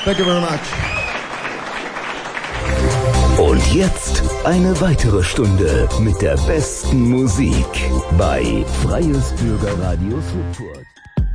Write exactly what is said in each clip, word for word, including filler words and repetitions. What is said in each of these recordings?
Thank you very much. Und jetzt eine weitere Stunde mit der besten Musik bei Freies Bürgerradio Schweinfurt.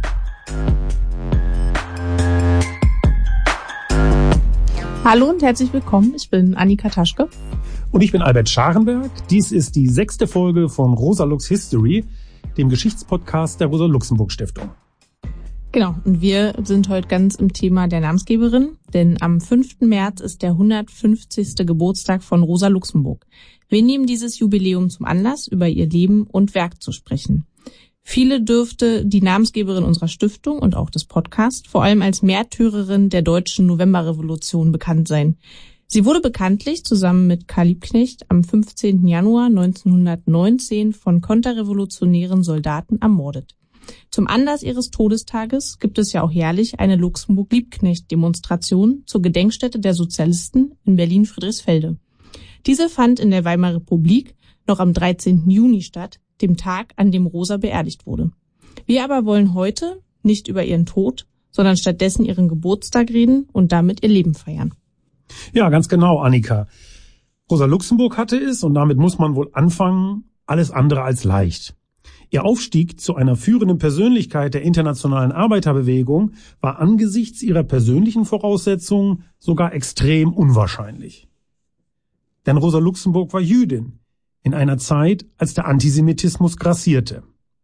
Hallo und herzlich willkommen, ich bin Annika Taschke. Und ich bin Albert Scharenberg. Dies ist die sechste Folge von Rosa Lux History, dem Geschichtspodcast der Rosa-Luxemburg-Stiftung. Genau, und wir sind heute ganz im Thema der Namensgeberin, denn am fünften März ist der hundertfünfzigste Geburtstag von Rosa Luxemburg. Wir nehmen dieses Jubiläum zum Anlass, über ihr Leben und Werk zu sprechen. Viele dürfte die Namensgeberin unserer Stiftung und auch des Podcasts vor allem als Märtyrerin der deutschen Novemberrevolution bekannt sein. Sie wurde bekanntlich zusammen mit Karl Liebknecht am fünfzehnten Januar neunzehnhundertneunzehn von konterrevolutionären Soldaten ermordet. Zum Anlass ihres Todestages gibt es ja auch jährlich eine Luxemburg-Liebknecht-Demonstration zur Gedenkstätte der Sozialisten in Berlin-Friedrichsfelde. Diese fand in der Weimarer Republik noch am dreizehnten Juni statt, dem Tag, an dem Rosa beerdigt wurde. Wir aber wollen heute nicht über ihren Tod, sondern stattdessen ihren Geburtstag reden und damit ihr Leben feiern. Ja, ganz genau, Annika. Rosa Luxemburg hatte es, und damit muss man wohl anfangen, alles andere als leicht. Ihr Aufstieg zu einer führenden Persönlichkeit der internationalen Arbeiterbewegung war angesichts ihrer persönlichen Voraussetzungen sogar extrem unwahrscheinlich. Denn Rosa Luxemburg war Jüdin in einer Zeit, als der Antisemitismus grassierte.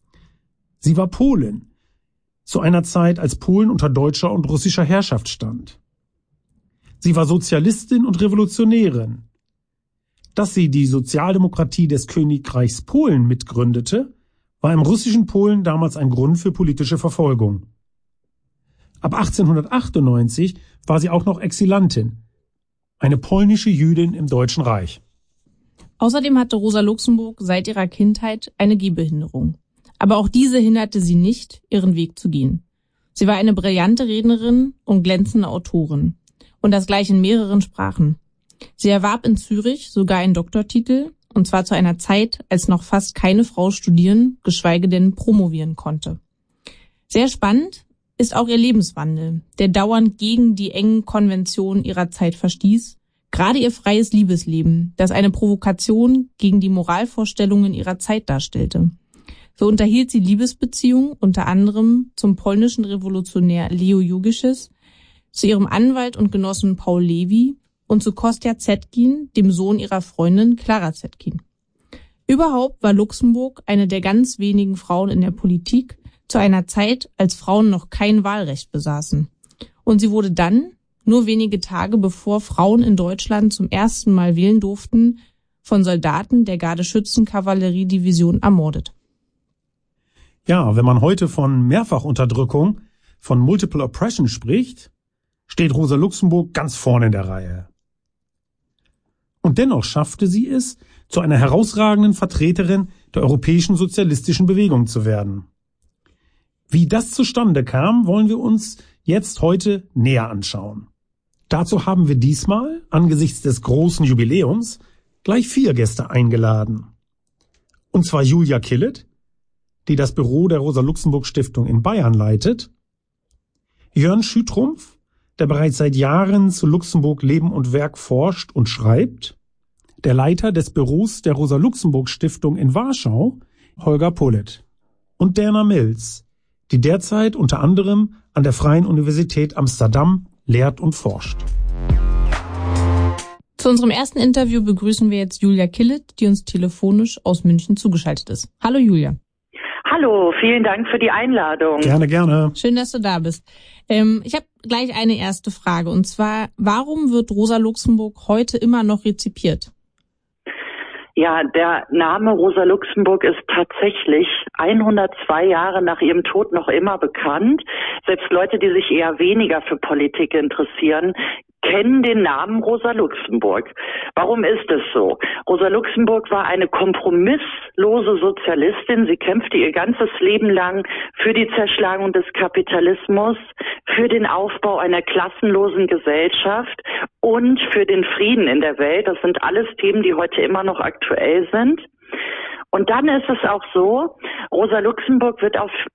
Sie war Polin zu einer Zeit, als Polen unter deutscher und russischer Herrschaft stand. Sie war Sozialistin und Revolutionärin. Dass sie die Sozialdemokratie des Königreichs Polen mitgründete, war im russischen Polen damals ein Grund für politische Verfolgung. Ab achtzehnhundertachtundneunzig war sie auch noch Exilantin, eine polnische Jüdin im Deutschen Reich. Außerdem hatte Rosa Luxemburg seit ihrer Kindheit eine Gehbehinderung. Aber auch diese hinderte sie nicht, ihren Weg zu gehen. Sie war eine brillante Rednerin und glänzende Autorin. Und das gleich in mehreren Sprachen. Sie erwarb in Zürich sogar einen Doktortitel, und zwar zu einer Zeit, als noch fast keine Frau studieren, geschweige denn promovieren konnte. Sehr spannend ist auch ihr Lebenswandel, der dauernd gegen die engen Konventionen ihrer Zeit verstieß. Gerade ihr freies Liebesleben, das eine Provokation gegen die Moralvorstellungen ihrer Zeit darstellte. So unterhielt sie Liebesbeziehungen unter anderem zum polnischen Revolutionär Leo Jugischis, zu ihrem Anwalt und Genossen Paul Levi und zu Kostja Zetkin, dem Sohn ihrer Freundin Clara Zetkin. Überhaupt war Luxemburg eine der ganz wenigen Frauen in der Politik zu einer Zeit, als Frauen noch kein Wahlrecht besaßen. Und sie wurde dann, nur wenige Tage bevor Frauen in Deutschland zum ersten Mal wählen durften, von Soldaten der Gardeschützen-Kavalleriedivision ermordet. Ja, wenn man heute von Mehrfachunterdrückung, von Multiple Oppression spricht, steht Rosa Luxemburg ganz vorne in der Reihe. Und dennoch schaffte sie es, zu einer herausragenden Vertreterin der europäischen sozialistischen Bewegung zu werden. Wie das zustande kam, wollen wir uns jetzt heute näher anschauen. Dazu haben wir diesmal, angesichts des großen Jubiläums, gleich vier Gäste eingeladen. Und zwar Julia Killet, die das Büro der Rosa-Luxemburg-Stiftung in Bayern leitet, Jörn Schütrumpf, der bereits seit Jahren zu Luxemburg Leben und Werk forscht und schreibt, der Leiter des Büros der Rosa-Luxemburg-Stiftung in Warschau, Holger Polet, und Derna Mills, die derzeit unter anderem an der Freien Universität Amsterdam lehrt und forscht. Zu unserem ersten Interview begrüßen wir jetzt Julia Killet, die uns telefonisch aus München zugeschaltet ist. Hallo Julia. Hallo, vielen Dank für die Einladung. Gerne, gerne. Schön, dass du da bist. Ähm, ich habe gleich eine erste Frage, und zwar, warum wird Rosa Luxemburg heute immer noch rezipiert? Ja, der Name Rosa Luxemburg ist tatsächlich hundertzwei Jahre nach ihrem Tod noch immer bekannt. Selbst Leute, die sich eher weniger für Politik interessieren, kennen den Namen Rosa Luxemburg. Warum ist es so? Rosa Luxemburg war eine kompromisslose Sozialistin. Sie kämpfte ihr ganzes Leben lang für die Zerschlagung des Kapitalismus, für den Aufbau einer klassenlosen Gesellschaft und für den Frieden in der Welt. Das sind alles Themen, die heute immer noch aktuell sind. Und dann ist es auch so, Rosa Luxemburg wird auf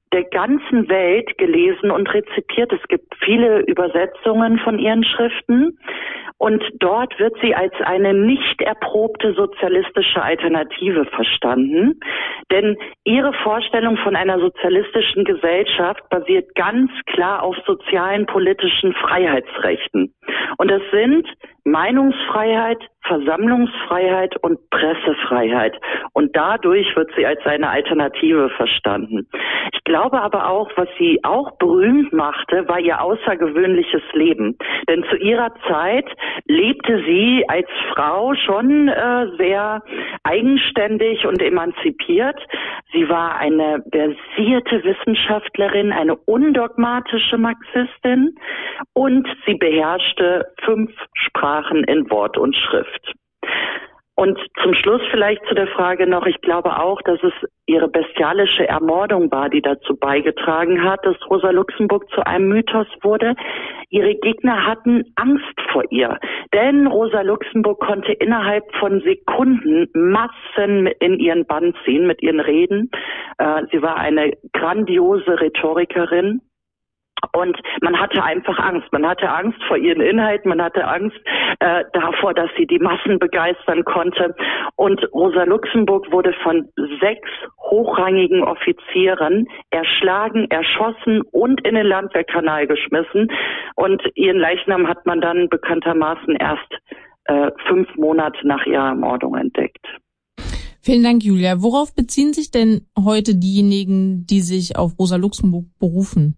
der ganzen Welt gelesen und rezipiert. Es gibt viele Übersetzungen von ihren Schriften. Und dort wird sie als eine nicht erprobte sozialistische Alternative verstanden. Denn ihre Vorstellung von einer sozialistischen Gesellschaft basiert ganz klar auf sozialen, politischen Freiheitsrechten. Und das sind Meinungsfreiheit, Versammlungsfreiheit und Pressefreiheit. Und dadurch wird sie als eine Alternative verstanden. Ich glaube aber auch, was sie auch berühmt machte, war ihr außergewöhnliches Leben. Denn zu ihrer Zeit lebte sie als Frau schon äh, sehr eigenständig und emanzipiert. Sie war eine versierte Wissenschaftlerin, eine undogmatische Marxistin und sie beherrschte fünf Sprachen in Wort und Schrift. Und zum Schluss vielleicht zu der Frage noch, ich glaube auch, dass es ihre bestialische Ermordung war, die dazu beigetragen hat, dass Rosa Luxemburg zu einem Mythos wurde. Ihre Gegner hatten Angst vor ihr, denn Rosa Luxemburg konnte innerhalb von Sekunden Massen in ihren Bann ziehen mit ihren Reden. Sie war eine grandiose Rhetorikerin. Und man hatte einfach Angst. Man hatte Angst vor ihren Inhalten, man hatte Angst äh, davor, dass sie die Massen begeistern konnte. Und Rosa Luxemburg wurde von sechs hochrangigen Offizieren erschlagen, erschossen und in den Landwehrkanal geschmissen. Und ihren Leichnam hat man dann bekanntermaßen erst äh, fünf Monate nach ihrer Ermordung entdeckt. Vielen Dank, Julia. Worauf beziehen sich denn heute diejenigen, die sich auf Rosa Luxemburg berufen?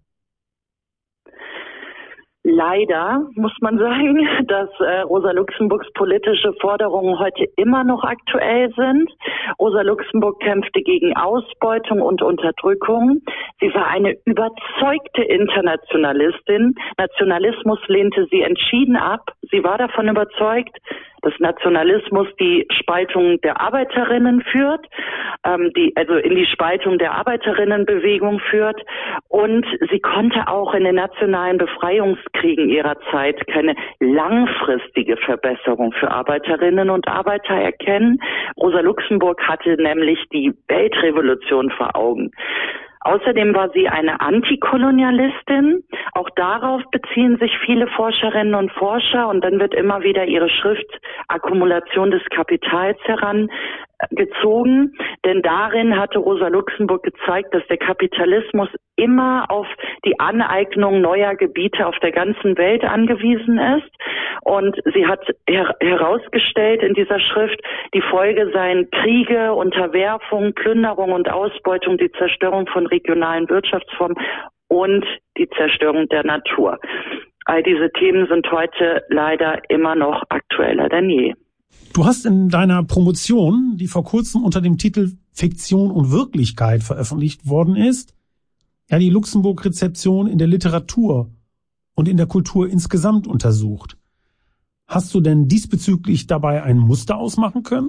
Leider muss man sagen, dass äh, Rosa Luxemburgs politische Forderungen heute immer noch aktuell sind. Rosa Luxemburg kämpfte gegen Ausbeutung und Unterdrückung. Sie war eine überzeugte Internationalistin. Nationalismus lehnte sie entschieden ab. Sie war davon überzeugt, dass Nationalismus die Spaltung der Arbeiterinnen führt, ähm, die also in die Spaltung der Arbeiterinnenbewegung führt. Und sie konnte auch in den nationalen Befreiungskriegen ihrer Zeit keine langfristige Verbesserung für Arbeiterinnen und Arbeiter erkennen. Rosa Luxemburg hatte nämlich die Weltrevolution vor Augen. Außerdem war sie eine Antikolonialistin. Auch darauf beziehen sich viele Forscherinnen und Forscher. Und dann wird immer wieder ihre Schrift Akkumulation des Kapitals herangezogen. Denn darin hatte Rosa Luxemburg gezeigt, dass der Kapitalismus immer auf die Aneignung neuer Gebiete auf der ganzen Welt angewiesen ist. Und sie hat her- herausgestellt in dieser Schrift, die Folge seien Kriege, Unterwerfung, Plünderung und Ausbeutung, die Zerstörung von regionalen Wirtschaftsformen und die Zerstörung der Natur. All diese Themen sind heute leider immer noch aktueller denn je. Du hast in deiner Promotion, die vor kurzem unter dem Titel Fiktion und Wirklichkeit veröffentlicht worden ist, ja die Luxemburg-Rezeption in der Literatur und in der Kultur insgesamt untersucht. Hast du denn diesbezüglich dabei ein Muster ausmachen können?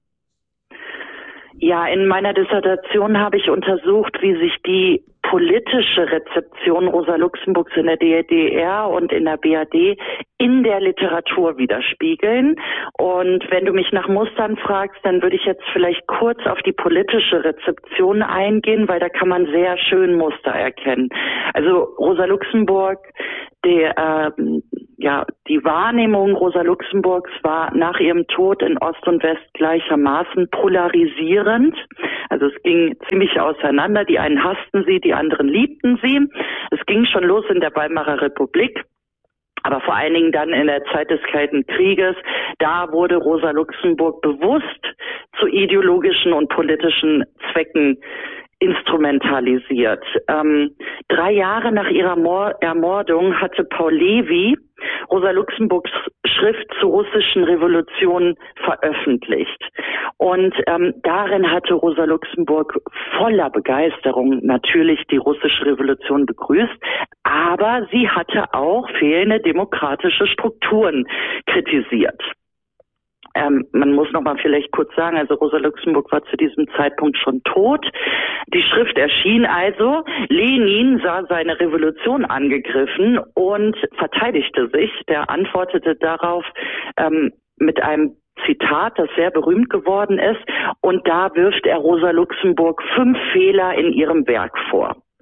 Ja, in meiner Dissertation habe ich untersucht, wie sich die politische Rezeption Rosa Luxemburgs in der D D R und in der B R D in der Literatur widerspiegeln. Und wenn du mich nach Mustern fragst, dann würde ich jetzt vielleicht kurz auf die politische Rezeption eingehen, weil da kann man sehr schön Muster erkennen. Also Rosa Luxemburg, der, äh, ja, die Wahrnehmung Rosa Luxemburgs war nach ihrem Tod in Ost und West gleichermaßen polarisierend. Also es ging ziemlich auseinander. Die einen hassten sie, die anderen liebten sie. Es ging schon los in der Weimarer Republik. Aber vor allen Dingen dann in der Zeit des Kalten Krieges, da wurde Rosa Luxemburg bewusst zu ideologischen und politischen Zwecken instrumentalisiert. Ähm, drei Jahre nach ihrer Mor- Ermordung hatte Paul Levi Rosa Luxemburgs Schrift zur russischen Revolution veröffentlicht. Und ähm, darin hatte Rosa Luxemburg voller Begeisterung natürlich die russische Revolution begrüßt, aber sie hatte auch fehlende demokratische Strukturen kritisiert. Ähm, man muss noch mal vielleicht kurz sagen, also Rosa Luxemburg war zu diesem Zeitpunkt schon tot. Die Schrift erschien also. Lenin sah seine Revolution angegriffen und verteidigte sich. Der antwortete darauf ähm, mit einem Zitat, das sehr berühmt geworden ist. Und da wirft er Rosa Luxemburg fünf Fehler in ihrem Werk vor.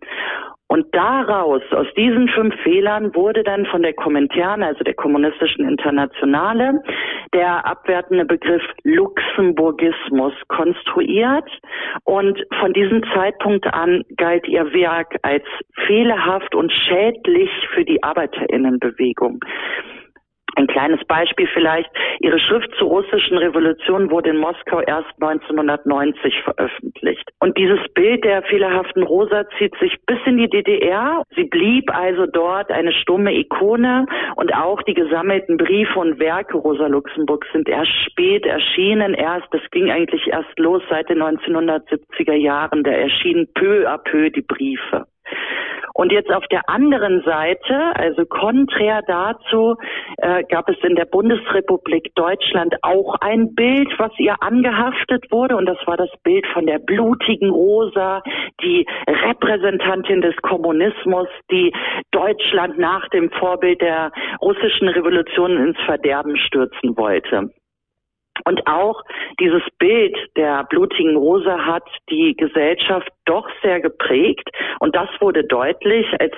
Und daraus, aus diesen fünf Fehlern, wurde dann von der Komintern, also der Kommunistischen Internationale, der abwertende Begriff Luxemburgismus konstruiert. Und von diesem Zeitpunkt an galt ihr Werk als fehlerhaft und schädlich für die ArbeiterInnenbewegung. Ein kleines Beispiel vielleicht. Ihre Schrift zur russischen Revolution wurde in Moskau erst neunzehnhundertneunzig veröffentlicht. Und dieses Bild der fehlerhaften Rosa zieht sich bis in die D D R. Sie blieb also dort eine stumme Ikone und auch die gesammelten Briefe und Werke Rosa Luxemburgs sind erst spät erschienen. Erst, das ging eigentlich erst los seit den neunzehnhundertsiebziger Jahren. Da erschienen peu à peu die Briefe. Und jetzt auf der anderen Seite, also konträr dazu, äh, gab es in der Bundesrepublik Deutschland auch ein Bild, was ihr angehaftet wurde. Und das war das Bild von der blutigen Rosa, die Repräsentantin des Kommunismus, die Deutschland nach dem Vorbild der russischen Revolution ins Verderben stürzen wollte. Und auch dieses Bild der blutigen Rosa hat die Gesellschaft doch sehr geprägt. Und das wurde deutlich, als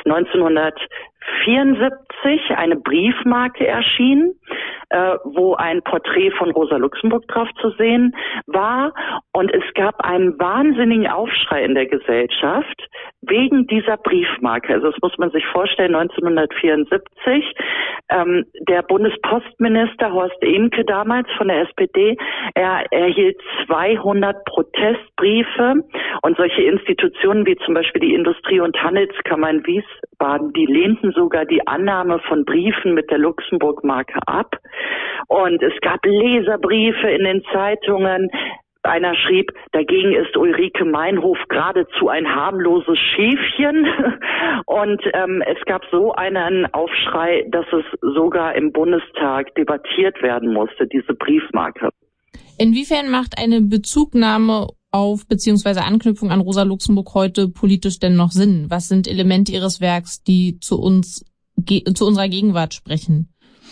neunzehnhundertvierundsiebzig eine Briefmarke erschien, äh, wo ein Porträt von Rosa Luxemburg drauf zu sehen war. Und es gab einen wahnsinnigen Aufschrei in der Gesellschaft wegen dieser Briefmarke. Also das muss man sich vorstellen, neunzehnhundertvierundsiebzig. Ähm, der Bundespostminister Horst Ehmke damals von der S P D, er erhielt zweihundert Protestbriefe und solche Institutionen wie zum Beispiel die Industrie- und Handelskammer in Wiesbaden, die lehnten sogar die Annahme von Briefen mit der Luxemburg-Marke ab. Und es gab Leserbriefe in den Zeitungen. Einer schrieb, dagegen ist Ulrike Meinhof geradezu ein harmloses Schäfchen. Und ähm, es gab so einen Aufschrei, dass es sogar im Bundestag debattiert werden musste, diese Briefmarke. Inwiefern macht eine Bezugnahme auf beziehungsweise Anknüpfung an Rosa Luxemburg heute politisch denn noch Sinn? Was sind Elemente ihres Werks, die zu uns, ge- zu unserer Gegenwart sprechen?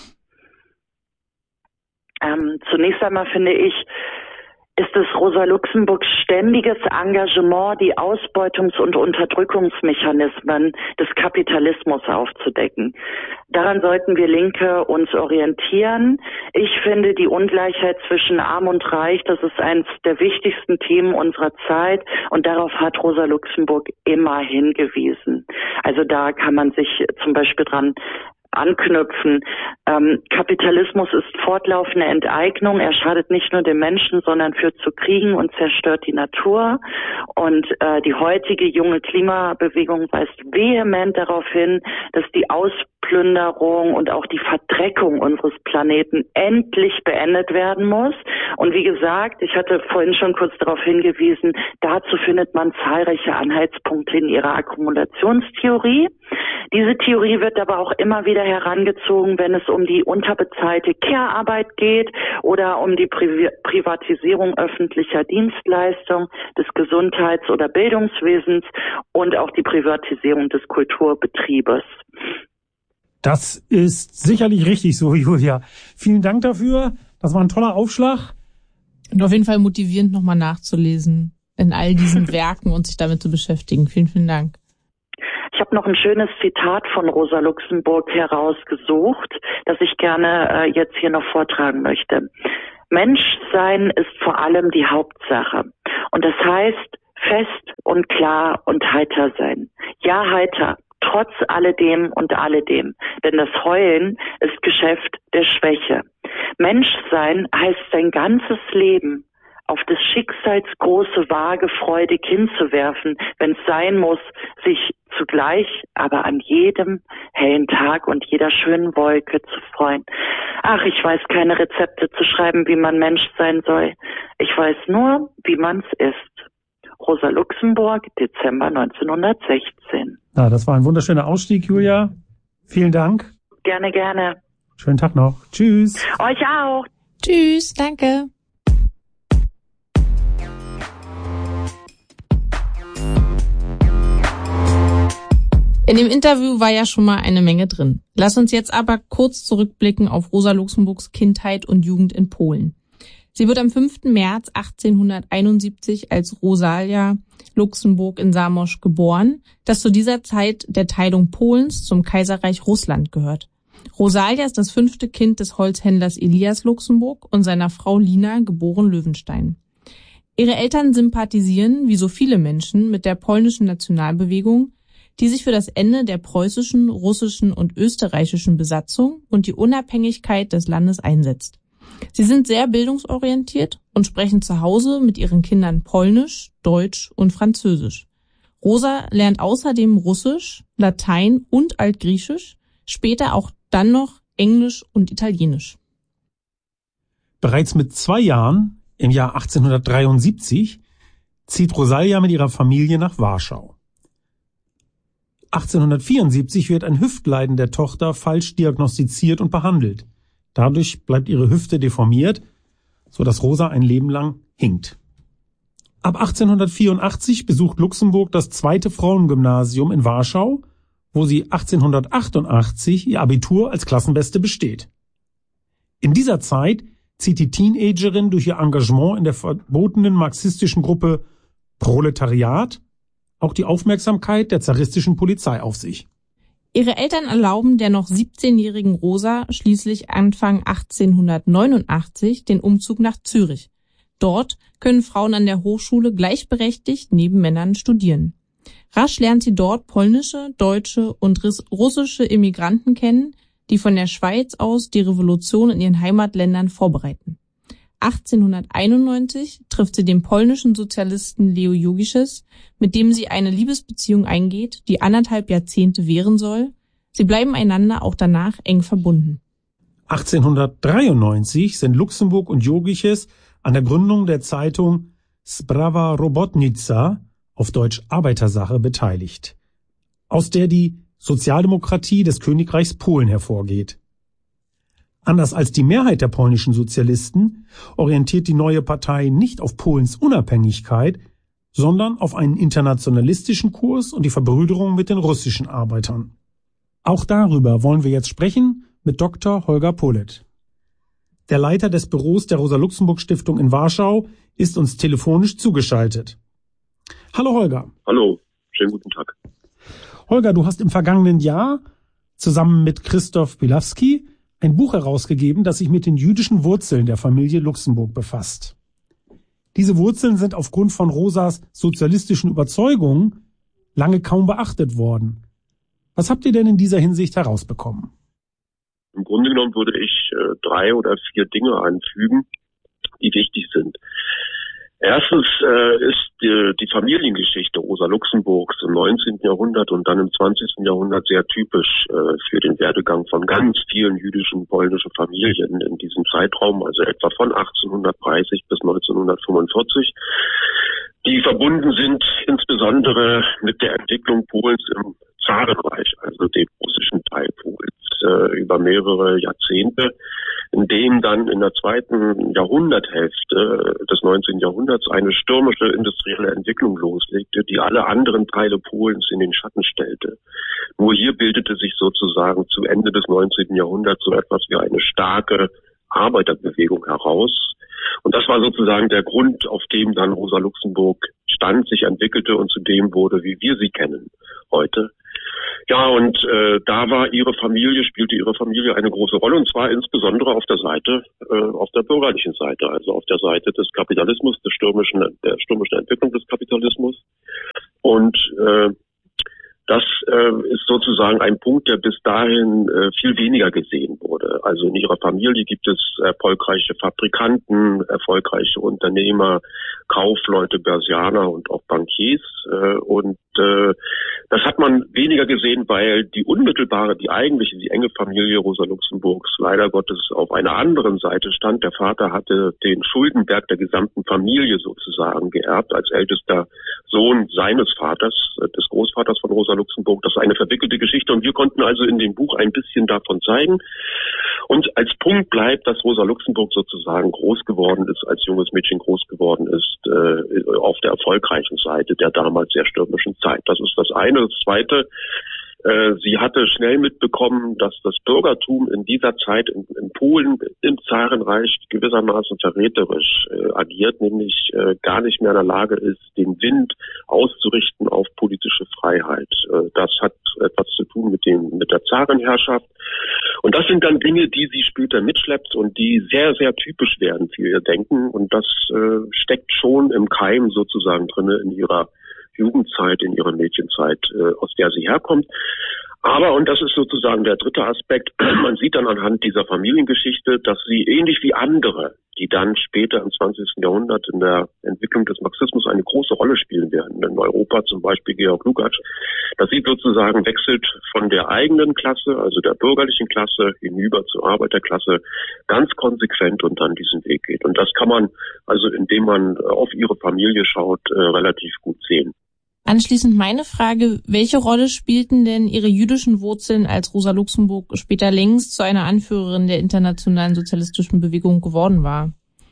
Ähm, zunächst einmal finde ich, ist es Rosa Luxemburgs ständiges Engagement, die Ausbeutungs- und Unterdrückungsmechanismen des Kapitalismus aufzudecken. Daran sollten wir Linke uns orientieren. Ich finde die Ungleichheit zwischen Arm und Reich, das ist eines der wichtigsten Themen unserer Zeit und darauf hat Rosa Luxemburg immer hingewiesen. Also da kann man sich zum Beispiel dran anknüpfen. Ähm, Kapitalismus ist fortlaufende Enteignung. Er schadet nicht nur den Menschen, sondern führt zu Kriegen und zerstört die Natur. Und äh, die heutige junge Klimabewegung weist vehement darauf hin, dass die Ausplünderung und auch die Verdreckung unseres Planeten endlich beendet werden muss. Und wie gesagt, ich hatte vorhin schon kurz darauf hingewiesen, dazu findet man zahlreiche Anhaltspunkte in ihrer Akkumulationstheorie. Diese Theorie wird aber auch immer wieder herangezogen, wenn es um die unterbezahlte Care-Arbeit geht oder um die Pri- Privatisierung öffentlicher Dienstleistungen, des Gesundheits- oder Bildungswesens und auch die Privatisierung des Kulturbetriebes. Das ist sicherlich richtig so, Julia. Vielen Dank dafür. Das war ein toller Aufschlag. Und auf jeden Fall motivierend, nochmal nachzulesen in all diesen Werken und sich damit zu beschäftigen. Vielen, vielen Dank. Ich habe noch ein schönes Zitat von Rosa Luxemburg herausgesucht, das ich gerne äh, jetzt hier noch vortragen möchte. Menschsein ist vor allem die Hauptsache. Und das heißt, fest und klar und heiter sein. Ja, heiter, trotz alledem und alledem. Denn das Heulen ist Geschäft der Schwäche. Menschsein heißt sein ganzes Leben auf des Schicksals große Waage freudig hinzuwerfen, wenn es sein muss, sich zugleich, aber an jedem hellen Tag und jeder schönen Wolke zu freuen. Ach, ich weiß keine Rezepte zu schreiben, wie man Mensch sein soll. Ich weiß nur, wie man's ist. Rosa Luxemburg, Dezember neunzehnhundertsechzehn. Ja, das war ein wunderschöner Ausstieg, Julia. Vielen Dank. Gerne, gerne. Schönen Tag noch. Tschüss. Euch auch. Tschüss, danke. In dem Interview war ja schon mal eine Menge drin. Lass uns jetzt aber kurz zurückblicken auf Rosa Luxemburgs Kindheit und Jugend in Polen. Sie wird am fünften März achtzehnhunderteinundsiebzig als Rosalia Luxemburg in Zamość geboren, das zu dieser Zeit der Teilung Polens zum Kaiserreich Russland gehört. Rosalia ist das fünfte Kind des Holzhändlers Elias Luxemburg und seiner Frau Lina, geboren Löwenstein. Ihre Eltern sympathisieren, wie so viele Menschen, mit der polnischen Nationalbewegung, die sich für das Ende der preußischen, russischen und österreichischen Besatzung und die Unabhängigkeit des Landes einsetzt. Sie sind sehr bildungsorientiert und sprechen zu Hause mit ihren Kindern Polnisch, Deutsch und Französisch. Rosa lernt außerdem Russisch, Latein und Altgriechisch, später auch dann noch Englisch und Italienisch. Bereits mit zwei Jahren, im Jahr achtzehnhundertdreiundsiebzig, zieht Rosalia mit ihrer Familie nach Warschau. achtzehnhundertvierundsiebzig wird ein Hüftleiden der Tochter falsch diagnostiziert und behandelt. Dadurch bleibt ihre Hüfte deformiert, so dass Rosa ein Leben lang hinkt. Ab achtzehnhundertvierundachtzig besucht Luxemburg das zweite Frauengymnasium in Warschau, wo sie achtzehnhundertachtundachtzig ihr Abitur als Klassenbeste besteht. In dieser Zeit zieht die Teenagerin durch ihr Engagement in der verbotenen marxistischen Gruppe Proletariat auch die Aufmerksamkeit der zaristischen Polizei auf sich. Ihre Eltern erlauben der noch siebzehnjährigen Rosa schließlich Anfang achtzehnhundertneunundachtzig den Umzug nach Zürich. Dort können Frauen an der Hochschule gleichberechtigt neben Männern studieren. Rasch lernt sie dort polnische, deutsche und russische Immigranten kennen, die von der Schweiz aus die Revolution in ihren Heimatländern vorbereiten. achtzehnhunderteinundneunzig trifft sie den polnischen Sozialisten Leo Jugiches, mit dem sie eine Liebesbeziehung eingeht, die anderthalb Jahrzehnte währen soll. Sie bleiben einander auch danach eng verbunden. achtzehnhundertdreiundneunzig sind Luxemburg und Jugiches an der Gründung der Zeitung Sprawa Robotnica, auf Deutsch Arbeitersache, beteiligt, aus der die Sozialdemokratie des Königreichs Polen hervorgeht. Anders als die Mehrheit der polnischen Sozialisten orientiert die neue Partei nicht auf Polens Unabhängigkeit, sondern auf einen internationalistischen Kurs und die Verbrüderung mit den russischen Arbeitern. Auch darüber wollen wir jetzt sprechen mit Doktor Holger Polet. Der Leiter des Büros der Rosa-Luxemburg-Stiftung in Warschau ist uns telefonisch zugeschaltet. Hallo Holger. Hallo, schönen guten Tag. Holger, du hast im vergangenen Jahr zusammen mit Christoph Bilawski ein Buch herausgegeben, das sich mit den jüdischen Wurzeln der Familie Luxemburg befasst. Diese Wurzeln sind aufgrund von Rosas sozialistischen Überzeugungen lange kaum beachtet worden. Was habt ihr denn in dieser Hinsicht herausbekommen? Im Grunde genommen würde ich äh, drei oder vier Dinge anfügen, die wichtig sind. Erstens äh, ist die, die Familiengeschichte Rosa Luxemburgs im neunzehnten Jahrhundert und dann im zwanzigsten Jahrhundert sehr typisch äh, für den Werdegang von ganz vielen jüdischen polnischen Familien in diesem Zeitraum, also etwa von achtzehnhundertdreißig bis neunzehnhundertfünfundvierzig, die verbunden sind insbesondere mit der Entwicklung Polens im Zarenreich, also dem russischen Teil Polens, äh, über mehrere Jahrzehnte, in dem dann in der zweiten Jahrhunderthälfte des neunzehnten Jahrhunderts eine stürmische industrielle Entwicklung loslegte, die alle anderen Teile Polens in den Schatten stellte. Nur hier bildete sich sozusagen zu Ende des neunzehnten Jahrhunderts so etwas wie eine starke Arbeiterbewegung heraus. Und das war sozusagen der Grund, auf dem dann Rosa Luxemburg stand, sich entwickelte und zu dem wurde, wie wir sie kennen heute. Ja, und äh, da war ihre Familie, spielte ihre Familie eine große Rolle, und zwar insbesondere auf der Seite, äh, auf der bürgerlichen Seite, also auf der Seite des Kapitalismus, des stürmischen, der stürmischen Entwicklung des Kapitalismus. Und äh, das äh, ist sozusagen ein Punkt, der bis dahin äh, viel weniger gesehen wurde. Also in ihrer Familie gibt es erfolgreiche Fabrikanten, erfolgreiche Unternehmer, Kaufleute, Börsianer und auch Bankiers. Äh, und äh, das hat man weniger gesehen, weil die unmittelbare, die eigentliche, die enge Familie Rosa Luxemburgs leider Gottes auf einer anderen Seite stand. Der Vater hatte den Schuldenberg der gesamten Familie sozusagen geerbt als ältester Sohn seines Vaters, des Großvaters von Rosa Luxemburg. Das ist eine verwickelte Geschichte und wir konnten also in dem Buch ein bisschen davon zeigen. Und als Punkt bleibt, dass Rosa Luxemburg sozusagen groß geworden ist, als junges Mädchen groß geworden ist, äh, auf der erfolgreichen Seite der damals sehr stürmischen Zeit. Das ist das eine. Das zweite, Äh, sie hatte schnell mitbekommen, dass das Bürgertum in dieser Zeit in, in Polen im Zarenreich gewissermaßen verräterisch äh, agiert, nämlich äh, gar nicht mehr in der Lage ist, den Wind auszurichten auf politische Freiheit. Äh, das hat etwas zu tun mit dem mit der Zarenherrschaft. Und das sind dann Dinge, die sie später mitschleppt und die sehr, sehr typisch werden für ihr Denken. Und das äh, steckt schon im Keim sozusagen drinne in ihrer Jugendzeit, in ihrer Mädchenzeit, äh, aus der sie herkommt. Aber, und das ist sozusagen der dritte Aspekt, man sieht dann anhand dieser Familiengeschichte, dass sie ähnlich wie andere, die dann später im zwanzigsten Jahrhundert in der Entwicklung des Marxismus eine große Rolle spielen werden. In Europa zum Beispiel Georg Lukács, dass sie sozusagen wechselt von der eigenen Klasse, also der bürgerlichen Klasse, hinüber zur Arbeiterklasse, ganz konsequent und dann diesen Weg geht. Und das kann man, also indem man auf ihre Familie schaut, äh, relativ gut sehen. Anschließend meine Frage, welche Rolle spielten denn Ihre jüdischen Wurzeln, als Rosa Luxemburg später längst zu einer Anführerin der internationalen sozialistischen Bewegung geworden war?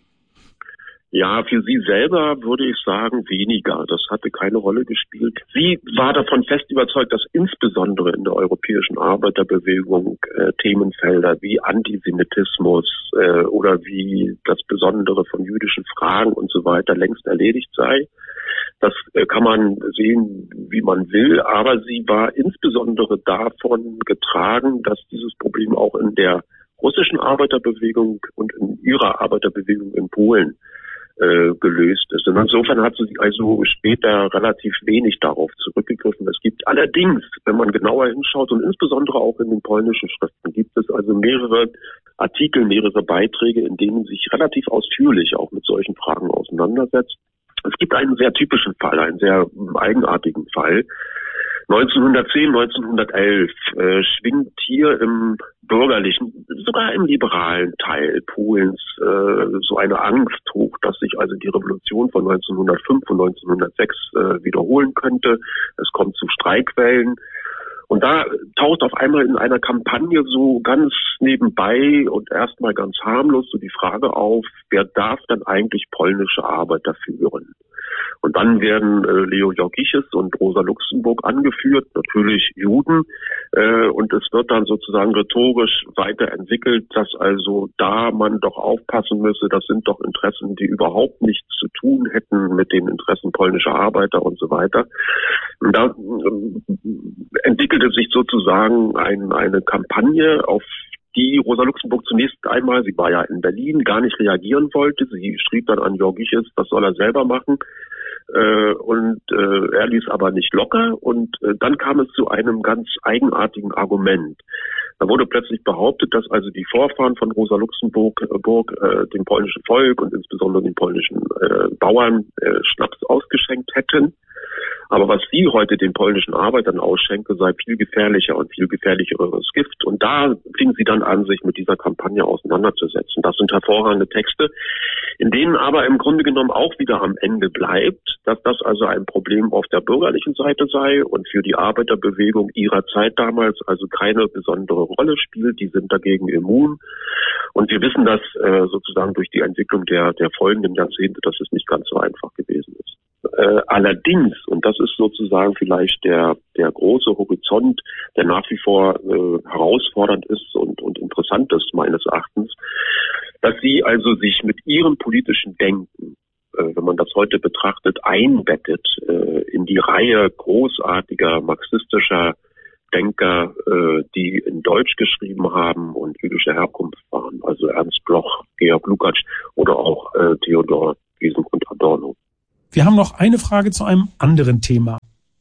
Ja, für sie selber würde ich sagen, weniger. Das hatte keine Rolle gespielt. Sie war davon fest überzeugt, dass insbesondere in der europäischen Arbeiterbewegung äh, Themenfelder wie Antisemitismus äh, oder wie das Besondere von jüdischen Fragen und so weiter längst erledigt sei. Das äh, kann man sehen, wie man will, aber sie war insbesondere davon getragen, dass dieses Problem auch in der russischen Arbeiterbewegung und in ihrer Arbeiterbewegung in Polen äh, gelöst ist. Und insofern hat sie also später relativ wenig darauf zurückgegriffen. Es gibt allerdings, wenn man genauer hinschaut und insbesondere auch in den polnischen Schriften, gibt es also mehrere Artikel, mehrere Beiträge, in denen sich relativ ausführlich auch mit solchen Fragen auseinandersetzt. Es gibt einen sehr typischen Fall, einen sehr eigenartigen Fall. neunzehnhundertzehn, neunzehnhundertelf äh, schwingt hier im bürgerlichen, sogar im liberalen Teil Polens äh, so eine Angst hoch, dass sich also die Revolution von neunzehnhundertfünf und neunzehnhundertsechs äh, wiederholen könnte. Es kommt zu Streikwellen. Und da taucht auf einmal in einer Kampagne so ganz nebenbei und erstmal ganz harmlos so die Frage auf, wer darf dann eigentlich polnische Arbeiter führen? Und dann werden äh, Leo Jorgiches und Rosa Luxemburg angeführt, natürlich Juden, äh, und es wird dann sozusagen rhetorisch weiterentwickelt, dass also da man doch aufpassen müsse, das sind doch Interessen, die überhaupt nichts zu tun hätten mit den Interessen polnischer Arbeiter und so weiter. Und da äh, entwickelte sich sozusagen ein, eine Kampagne, auf die Rosa Luxemburg zunächst einmal, sie war ja in Berlin, gar nicht reagieren wollte. Sie schrieb dann an Jorgiches, das soll er selber machen. Äh, und äh, er ließ aber nicht locker. Und äh, dann kam es zu einem ganz eigenartigen Argument. Da wurde plötzlich behauptet, dass also die Vorfahren von Rosa Luxemburg äh, Burg, äh, dem polnischen Volk und insbesondere den polnischen äh, Bauern äh, Schnaps ausgeschenkt hätten. Aber was sie heute den polnischen Arbeitern ausschenke, sei viel gefährlicher und viel gefährlicheres Gift. Und da fing sie dann an, sich mit dieser Kampagne auseinanderzusetzen. Das sind hervorragende Texte, in denen aber im Grunde genommen auch wieder am Ende bleibt, dass das also ein Problem auf der bürgerlichen Seite sei und für die Arbeiterbewegung ihrer Zeit damals also keine besondere Rolle spielt. Die sind dagegen immun. Und wir wissen das äh, sozusagen durch die Entwicklung der, der folgenden Jahrzehnte, dass es nicht ganz so einfach gewesen ist. Äh, allerdings, und das ist sozusagen vielleicht der der große Horizont, der nach wie vor äh, herausfordernd ist und, und interessant ist meines Erachtens, dass sie also sich mit ihrem politischen Denken, äh, wenn man das heute betrachtet, einbettet äh, in die Reihe großartiger marxistischer Denker, äh, die in Deutsch geschrieben haben und jüdischer Herkunft waren, also Ernst Bloch, Georg Lukács oder auch äh, Theodor Wiesengrund Adorno. Wir haben noch eine Frage zu einem anderen Thema.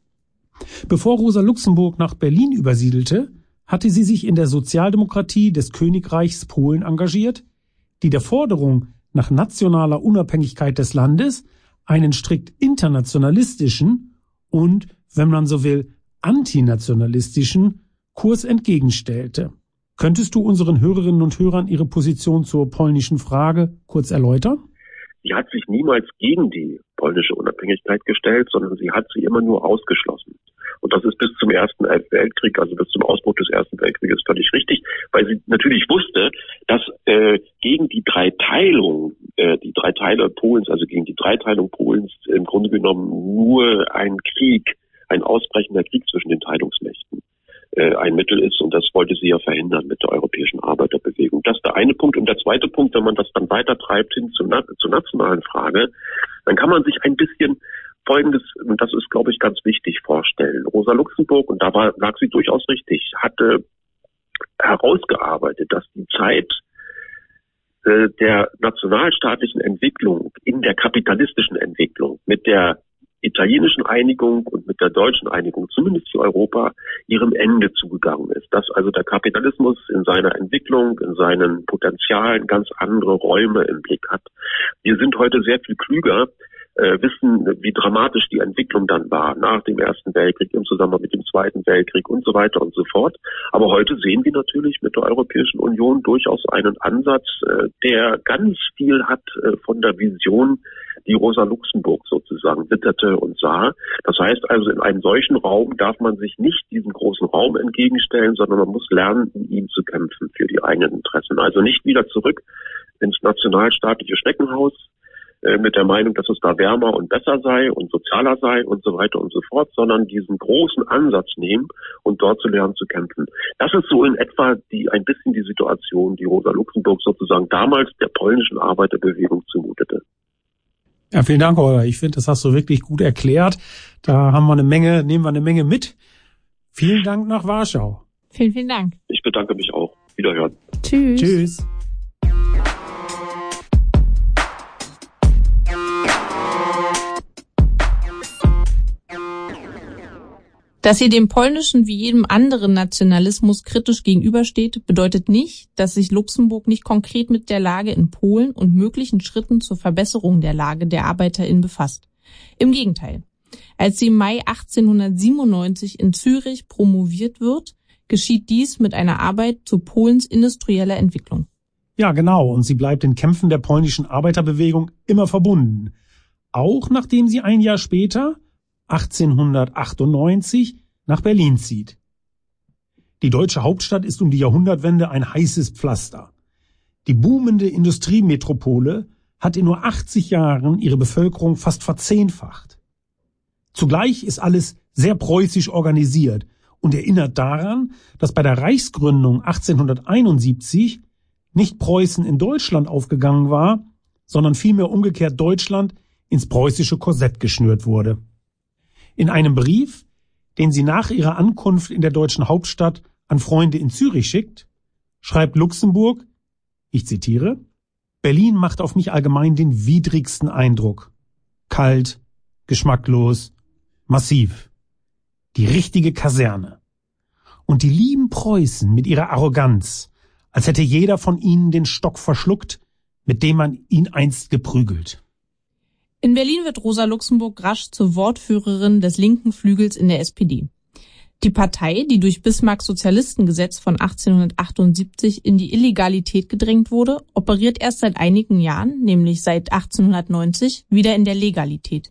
Bevor Rosa Luxemburg nach Berlin übersiedelte, hatte sie sich in der Sozialdemokratie des Königreichs Polen engagiert, die der Forderung nach nationaler Unabhängigkeit des Landes einen strikt internationalistischen und, wenn man so will, antinationalistischen Kurs entgegenstellte. Könntest du unseren Hörerinnen und Hörern ihre Position zur polnischen Frage kurz erläutern? Sie hat sich niemals gegen die polnische Unabhängigkeit gestellt, sondern sie hat sie immer nur ausgeschlossen. Und das ist bis zum Ersten Weltkrieg, also bis zum Ausbruch des Ersten Weltkrieges völlig richtig, weil sie natürlich wusste, dass äh, gegen die Dreiteilung, äh, die drei Teile Polens, also gegen die Dreiteilung Polens im Grunde genommen nur ein Krieg, ein ausbrechender Krieg zwischen den Teilungsmächten äh, ein Mittel ist. Und das wollte sie ja verhindern mit der europäischen Arbeiterbewegung. Das ist der eine Punkt. Und der zweite Punkt, wenn man das dann weiter treibt hin zur, zur nationalen Frage, dann kann man sich ein bisschen Folgendes, und das ist, glaube ich, ganz wichtig, vorstellen. Rosa Luxemburg, und da war, lag sie durchaus richtig, hatte herausgearbeitet, dass die Zeit äh, der nationalstaatlichen Entwicklung in der kapitalistischen Entwicklung mit der italienischen Einigung und mit der deutschen Einigung, zumindest für Europa, ihrem Ende zugegangen ist. Dass also der Kapitalismus in seiner Entwicklung, in seinen Potenzialen ganz andere Räume im Blick hat. Wir sind heute sehr viel klüger, äh, wissen, wie dramatisch die Entwicklung dann war nach dem Ersten Weltkrieg, im Zusammenhang mit dem Zweiten Weltkrieg und so weiter und so fort. Aber heute sehen wir natürlich mit der Europäischen Union durchaus einen Ansatz, äh, der ganz viel hat äh, von der Vision, die Rosa Luxemburg sozusagen witterte und sah. Das heißt also, in einem solchen Raum darf man sich nicht diesem großen Raum entgegenstellen, sondern man muss lernen, in ihm zu kämpfen für die eigenen Interessen. Also nicht wieder zurück ins nationalstaatliche Schneckenhaus äh, mit der Meinung, dass es da wärmer und besser sei und sozialer sei und so weiter und so fort, sondern diesen großen Ansatz nehmen und dort zu lernen zu kämpfen. Das ist so in etwa die ein bisschen die Situation, die Rosa Luxemburg sozusagen damals der polnischen Arbeiterbewegung zumutete. Ja, vielen Dank, Holger. Ich finde, das hast du wirklich gut erklärt. Da haben wir eine Menge, nehmen wir eine Menge mit. Vielen Dank nach Warschau. Vielen, vielen Dank. Ich bedanke mich auch. Wiederhören. Tschüss. Tschüss. Dass sie dem polnischen wie jedem anderen Nationalismus kritisch gegenübersteht, bedeutet nicht, dass sich Luxemburg nicht konkret mit der Lage in Polen und möglichen Schritten zur Verbesserung der Lage der ArbeiterInnen befasst. Im Gegenteil. Als sie im Mai achtzehnhundertsiebenundneunzig in Zürich promoviert wird, geschieht dies mit einer Arbeit zu Polens industrieller Entwicklung. Ja, genau. Und sie bleibt den Kämpfen der polnischen Arbeiterbewegung immer verbunden. Auch nachdem sie ein Jahr später, achtzehnhundertachtundneunzig, nach Berlin zieht. Die deutsche Hauptstadt ist um die Jahrhundertwende ein heißes Pflaster. Die boomende Industriemetropole hat in nur achtzig Jahren ihre Bevölkerung fast verzehnfacht. Zugleich ist alles sehr preußisch organisiert und erinnert daran, dass bei der Reichsgründung achtzehnhunderteinundsiebzig nicht Preußen in Deutschland aufgegangen war, sondern vielmehr umgekehrt Deutschland ins preußische Korsett geschnürt wurde. In einem Brief, den sie nach ihrer Ankunft in der deutschen Hauptstadt an Freunde in Zürich schickt, schreibt Luxemburg, ich zitiere, Berlin macht auf mich allgemein den widrigsten Eindruck. Kalt, geschmacklos, massiv. Die richtige Kaserne. Und die lieben Preußen mit ihrer Arroganz, als hätte jeder von ihnen den Stock verschluckt, mit dem man ihn einst geprügelt. In Berlin wird Rosa Luxemburg rasch zur Wortführerin des linken Flügels in der S P D. Die Partei, die durch Bismarcks Sozialistengesetz von achtzehnhundertachtundsiebzig in die Illegalität gedrängt wurde, operiert erst seit einigen Jahren, nämlich seit achtzehnhundertneunzig, wieder in der Legalität.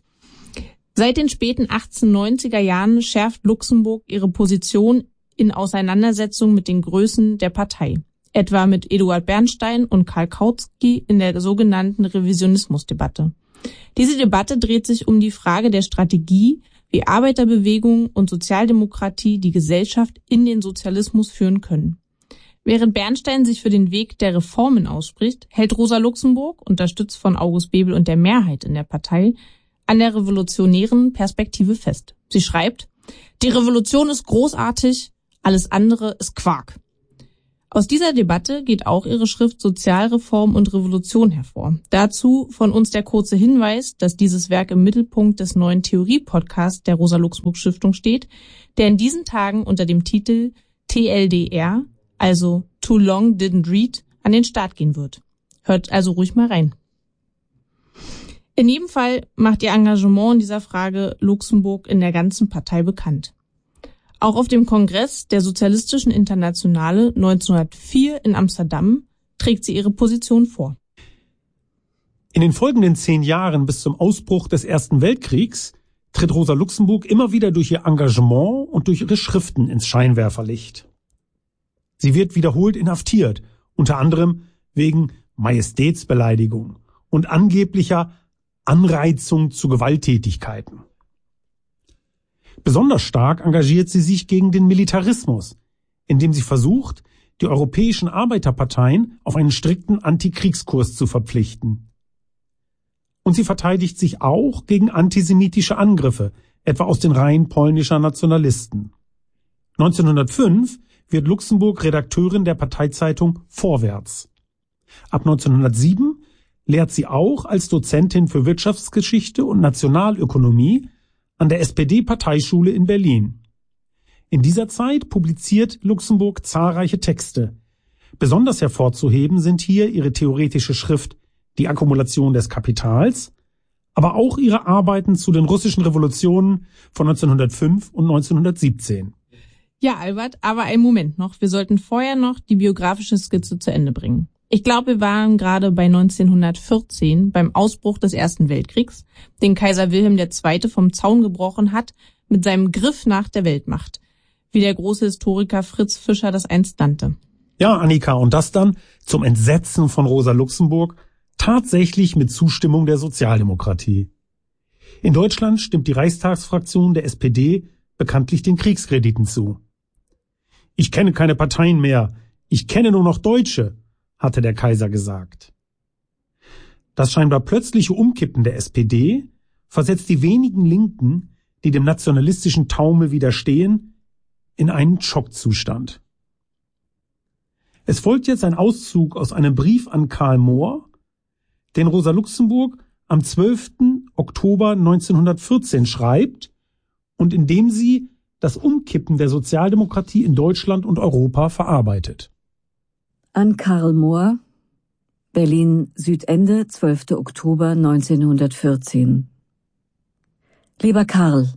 Seit den späten achtzehnhundertneunziger Jahren schärft Luxemburg ihre Position in Auseinandersetzung mit den Größen der Partei, etwa mit Eduard Bernstein und Karl Kautsky in der sogenannten Revisionismusdebatte. Diese Debatte dreht sich um die Frage der Strategie, wie Arbeiterbewegung und Sozialdemokratie die Gesellschaft in den Sozialismus führen können. Während Bernstein sich für den Weg der Reformen ausspricht, hält Rosa Luxemburg, unterstützt von August Bebel und der Mehrheit in der Partei, an der revolutionären Perspektive fest. Sie schreibt, die Revolution ist großartig, alles andere ist Quark. Aus dieser Debatte geht auch ihre Schrift Sozialreform und Revolution hervor. Dazu von uns der kurze Hinweis, dass dieses Werk im Mittelpunkt des neuen Theorie-Podcasts der Rosa-Luxemburg-Stiftung steht, der in diesen Tagen unter dem Titel T L D R, also Too Long Didn't Read, an den Start gehen wird. Hört also ruhig mal rein. In jedem Fall macht ihr Engagement in dieser Frage Luxemburg in der ganzen Partei bekannt. Auch auf dem Kongress der Sozialistischen Internationale neunzehnhundertvier in Amsterdam trägt sie ihre Position vor. In den folgenden zehn Jahren bis zum Ausbruch des Ersten Weltkriegs tritt Rosa Luxemburg immer wieder durch ihr Engagement und durch ihre Schriften ins Scheinwerferlicht. Sie wird wiederholt inhaftiert, unter anderem wegen Majestätsbeleidigung und angeblicher Anreizung zu Gewalttätigkeiten. Besonders stark engagiert sie sich gegen den Militarismus, indem sie versucht, die europäischen Arbeiterparteien auf einen strikten Antikriegskurs zu verpflichten. Und sie verteidigt sich auch gegen antisemitische Angriffe, etwa aus den Reihen polnischer Nationalisten. neunzehnhundertfünf wird Luxemburg Redakteurin der Parteizeitung Vorwärts. Ab neunzehnhundertsieben lehrt sie auch als Dozentin für Wirtschaftsgeschichte und Nationalökonomie an der S P D-Parteischule in Berlin. In dieser Zeit publiziert Luxemburg zahlreiche Texte. Besonders hervorzuheben sind hier ihre theoretische Schrift Die Akkumulation des Kapitals, aber auch ihre Arbeiten zu den russischen Revolutionen von neunzehnhundertfünf und neunzehnhundertsiebzehn. Ja, Albert, aber einen Moment noch. Wir sollten vorher noch die biografische Skizze zu Ende bringen. Ich glaube, wir waren gerade bei neunzehnhundertvierzehn, beim Ausbruch des Ersten Weltkriegs, den Kaiser Wilhelm der Zweite vom Zaun gebrochen hat mit seinem Griff nach der Weltmacht, wie der große Historiker Fritz Fischer das einst nannte. Ja, Annika, und das dann zum Entsetzen von Rosa Luxemburg tatsächlich mit Zustimmung der Sozialdemokratie. In Deutschland stimmt die Reichstagsfraktion der S P D bekanntlich den Kriegskrediten zu. Ich kenne keine Parteien mehr, ich kenne nur noch Deutsche, hatte der Kaiser gesagt. Das scheinbar plötzliche Umkippen der S P D versetzt die wenigen Linken, die dem nationalistischen Taumel widerstehen, in einen Schockzustand. Es folgt jetzt ein Auszug aus einem Brief an Karl Mohr, den Rosa Luxemburg am zwölften Oktober neunzehnhundertvierzehn schreibt und in dem sie das Umkippen der Sozialdemokratie in Deutschland und Europa verarbeitet. An Karl Mohr, Berlin Südende, zwölfter Oktober neunzehnhundertvierzehn. Lieber Karl,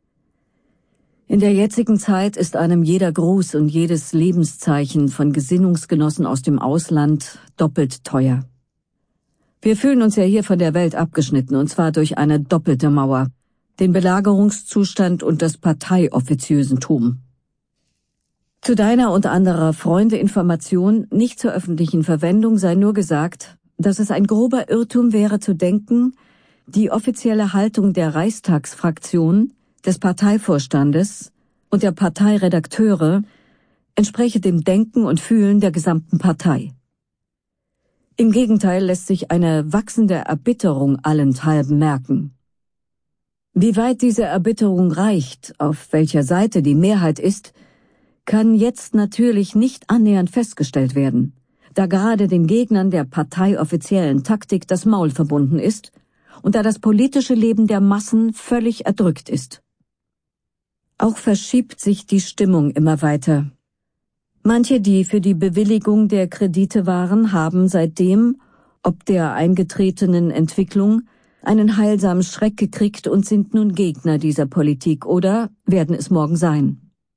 in der jetzigen Zeit ist einem jeder Gruß und jedes Lebenszeichen von Gesinnungsgenossen aus dem Ausland doppelt teuer. Wir fühlen uns ja hier von der Welt abgeschnitten, und zwar durch eine doppelte Mauer, den Belagerungszustand und das Parteioffiziösentum. Zu deiner und anderer Freunde Information, nicht zur öffentlichen Verwendung, sei nur gesagt, dass es ein grober Irrtum wäre zu denken, die offizielle Haltung der Reichstagsfraktion, des Parteivorstandes und der Parteiredakteure entspreche dem Denken und Fühlen der gesamten Partei. Im Gegenteil lässt sich eine wachsende Erbitterung allenthalben merken. Wie weit diese Erbitterung reicht, auf welcher Seite die Mehrheit ist, kann jetzt natürlich nicht annähernd festgestellt werden, da gerade den Gegnern der parteioffiziellen Taktik das Maul verbunden ist und da das politische Leben der Massen völlig erdrückt ist. Auch verschiebt sich die Stimmung immer weiter. Manche, die für die Bewilligung der Kredite waren, haben seitdem, ob der eingetretenen Entwicklung, einen heilsamen Schreck gekriegt und sind nun Gegner dieser Politik oder werden es morgen sein.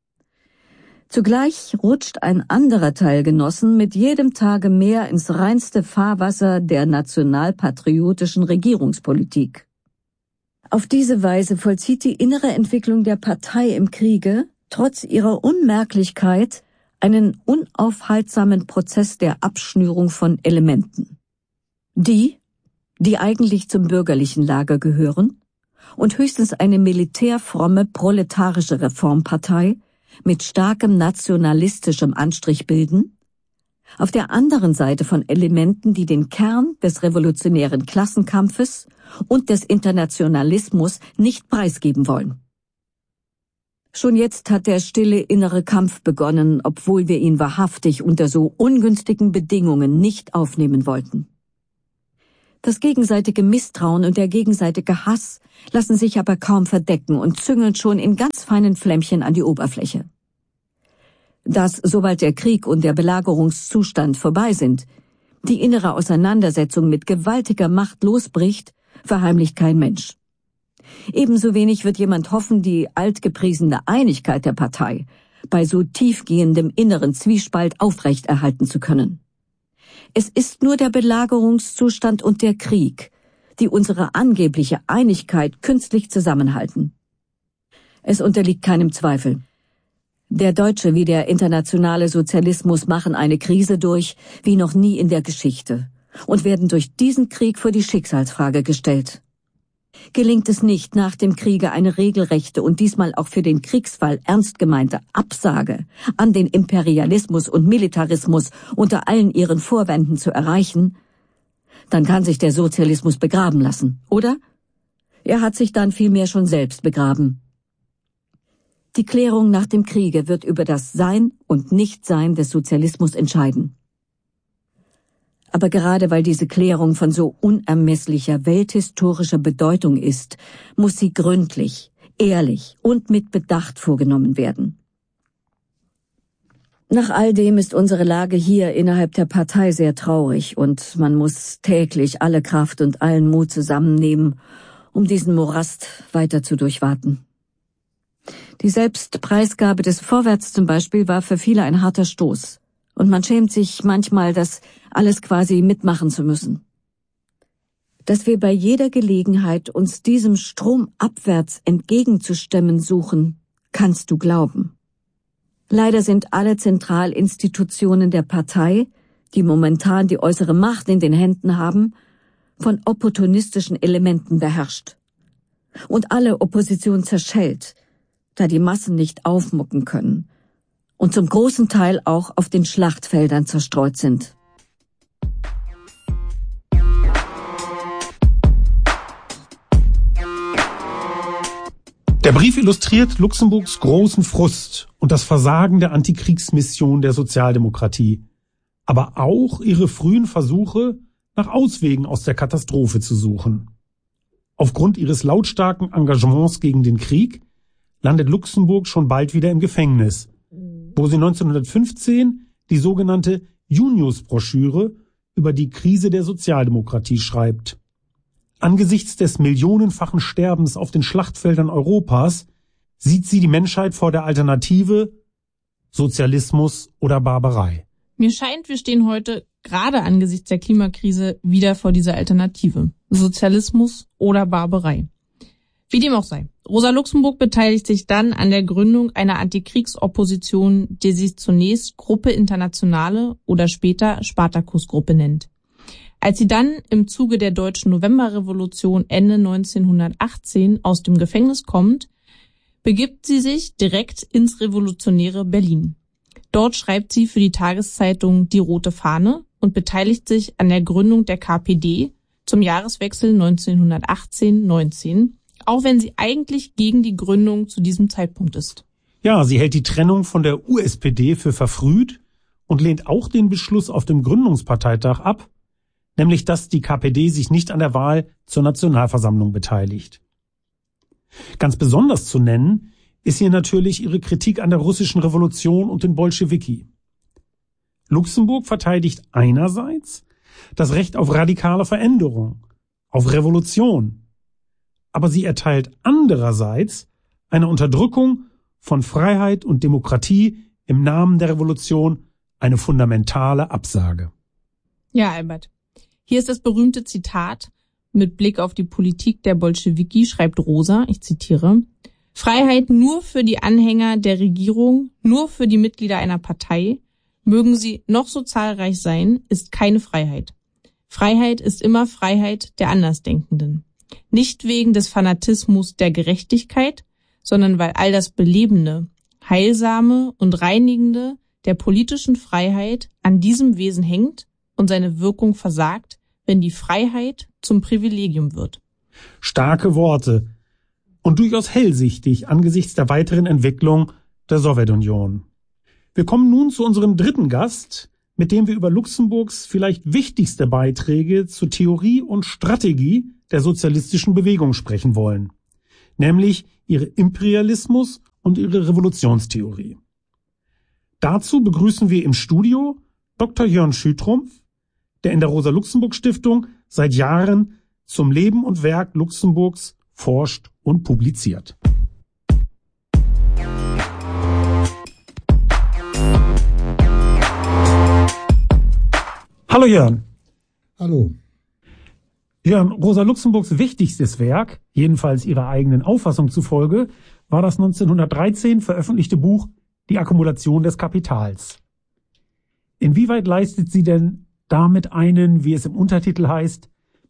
Zugleich rutscht ein anderer Teil Genossen mit jedem Tage mehr ins reinste Fahrwasser der nationalpatriotischen Regierungspolitik. Auf diese Weise vollzieht die innere Entwicklung der Partei im Kriege, trotz ihrer Unmerklichkeit, einen unaufhaltsamen Prozess der Abschnürung von Elementen. Die, die eigentlich zum bürgerlichen Lager gehören und höchstens eine militärfromme proletarische Reformpartei mit starkem nationalistischem Anstrich bilden, auf der anderen Seite von Elementen, die den Kern des revolutionären Klassenkampfes und des Internationalismus nicht preisgeben wollen. Schon jetzt hat der stille innere Kampf begonnen, obwohl wir ihn wahrhaftig unter so ungünstigen Bedingungen nicht aufnehmen wollten. Das gegenseitige Misstrauen und der gegenseitige Hass lassen sich aber kaum verdecken und züngeln schon in ganz feinen Flämmchen an die Oberfläche. Dass, sobald der Krieg und der Belagerungszustand vorbei sind, die innere Auseinandersetzung mit gewaltiger Macht losbricht, verheimlicht kein Mensch. Ebenso wenig wird jemand hoffen, die altgepriesene Einigkeit der Partei bei so tiefgehendem inneren Zwiespalt aufrechterhalten zu können. Es ist nur der Belagerungszustand und der Krieg, die unsere angebliche Einigkeit künstlich zusammenhalten. Es unterliegt keinem Zweifel. Der deutsche wie der internationale Sozialismus machen eine Krise durch, wie noch nie in der Geschichte, und werden durch diesen Krieg vor die Schicksalsfrage gestellt. Gelingt es nicht, nach dem Kriege eine regelrechte und diesmal auch für den Kriegsfall ernst gemeinte Absage an den Imperialismus und Militarismus unter allen ihren Vorwänden zu erreichen, dann kann sich der Sozialismus begraben lassen, oder? Er hat sich dann vielmehr schon selbst begraben. Die Klärung nach dem Kriege wird über das Sein und Nichtsein des Sozialismus entscheiden. Aber gerade weil diese Klärung von so unermesslicher welthistorischer Bedeutung ist, muss sie gründlich, ehrlich und mit Bedacht vorgenommen werden. Nach all dem ist unsere Lage hier innerhalb der Partei sehr traurig und man muss täglich alle Kraft und allen Mut zusammennehmen, um diesen Morast weiter zu durchwaten. Die Selbstpreisgabe des Vorwärts zum Beispiel war für viele ein harter Stoß. Und man schämt sich manchmal, das alles quasi mitmachen zu müssen. Dass wir bei jeder Gelegenheit uns diesem Strom abwärts entgegenzustemmen suchen, kannst du glauben. Leider sind alle Zentralinstitutionen der Partei, die momentan die äußere Macht in den Händen haben, von opportunistischen Elementen beherrscht. Und alle Opposition zerschellt, da die Massen nicht aufmucken können und zum großen Teil auch auf den Schlachtfeldern zerstreut sind. Der Brief illustriert Luxemburgs großen Frust und das Versagen der Antikriegsmission der Sozialdemokratie, aber auch ihre frühen Versuche, nach Auswegen aus der Katastrophe zu suchen. Aufgrund ihres lautstarken Engagements gegen den Krieg landet Luxemburg schon bald wieder im Gefängnis, wo sie neunzehnhundertfünfzehn die sogenannte Junius-Broschüre über die Krise der Sozialdemokratie schreibt. Angesichts des millionenfachen Sterbens auf den Schlachtfeldern Europas sieht sie die Menschheit vor der Alternative Sozialismus oder Barbarei. Mir scheint, wir stehen heute gerade angesichts der Klimakrise wieder vor dieser Alternative. Sozialismus oder Barbarei. Wie dem auch sei. Rosa Luxemburg beteiligt sich dann an der Gründung einer Antikriegsopposition, die sich zunächst Gruppe Internationale oder später Spartakus-Gruppe nennt. Als sie dann im Zuge der deutschen Novemberrevolution Ende neunzehnhundertachtzehn aus dem Gefängnis kommt, begibt sie sich direkt ins revolutionäre Berlin. Dort schreibt sie für die Tageszeitung Die Rote Fahne und beteiligt sich an der Gründung der K P D zum Jahreswechsel neunzehnhundertachtzehn neunzehn, auch wenn sie eigentlich gegen die Gründung zu diesem Zeitpunkt ist. Ja, sie hält die Trennung von der U S P D für verfrüht und lehnt auch den Beschluss auf dem Gründungsparteitag ab, nämlich dass die K P D sich nicht an der Wahl zur Nationalversammlung beteiligt. Ganz besonders zu nennen ist hier natürlich ihre Kritik an der russischen Revolution und den Bolschewiki. Luxemburg verteidigt einerseits das Recht auf radikale Veränderung, auf Revolution, aber sie erteilt andererseits eine Unterdrückung von Freiheit und Demokratie im Namen der Revolution eine fundamentale Absage. Ja, Albert. Hier ist das berühmte Zitat: Mit Blick auf die Politik der Bolschewiki schreibt Rosa, ich zitiere, Freiheit nur für die Anhänger der Regierung, nur für die Mitglieder einer Partei, mögen sie noch so zahlreich sein, ist keine Freiheit. Freiheit ist immer Freiheit der Andersdenkenden. Nicht wegen des Fanatismus der Gerechtigkeit, sondern weil all das Belebende, Heilsame und Reinigende der politischen Freiheit an diesem Wesen hängt und seine Wirkung versagt, wenn die Freiheit zum Privilegium wird. Starke Worte und durchaus hellsichtig angesichts der weiteren Entwicklung der Sowjetunion. Wir kommen nun zu unserem dritten Gast, mit dem wir über Luxemburgs vielleicht wichtigste Beiträge zur Theorie und Strategie der sozialistischen Bewegung sprechen wollen, nämlich ihre Imperialismus und ihre Revolutionstheorie. Dazu begrüßen wir im Studio Doktor Jörn Schütrumpf, der in der Rosa-Luxemburg-Stiftung seit Jahren zum Leben und Werk Luxemburgs forscht und publiziert. Hallo Jörn. Hallo. Jörn, Rosa Luxemburgs wichtigstes Werk, jedenfalls ihrer eigenen Auffassung zufolge, war das neunzehnhundertdreizehn veröffentlichte Buch Die Akkumulation des Kapitals. Inwieweit leistet sie denn damit einen, wie es im Untertitel heißt,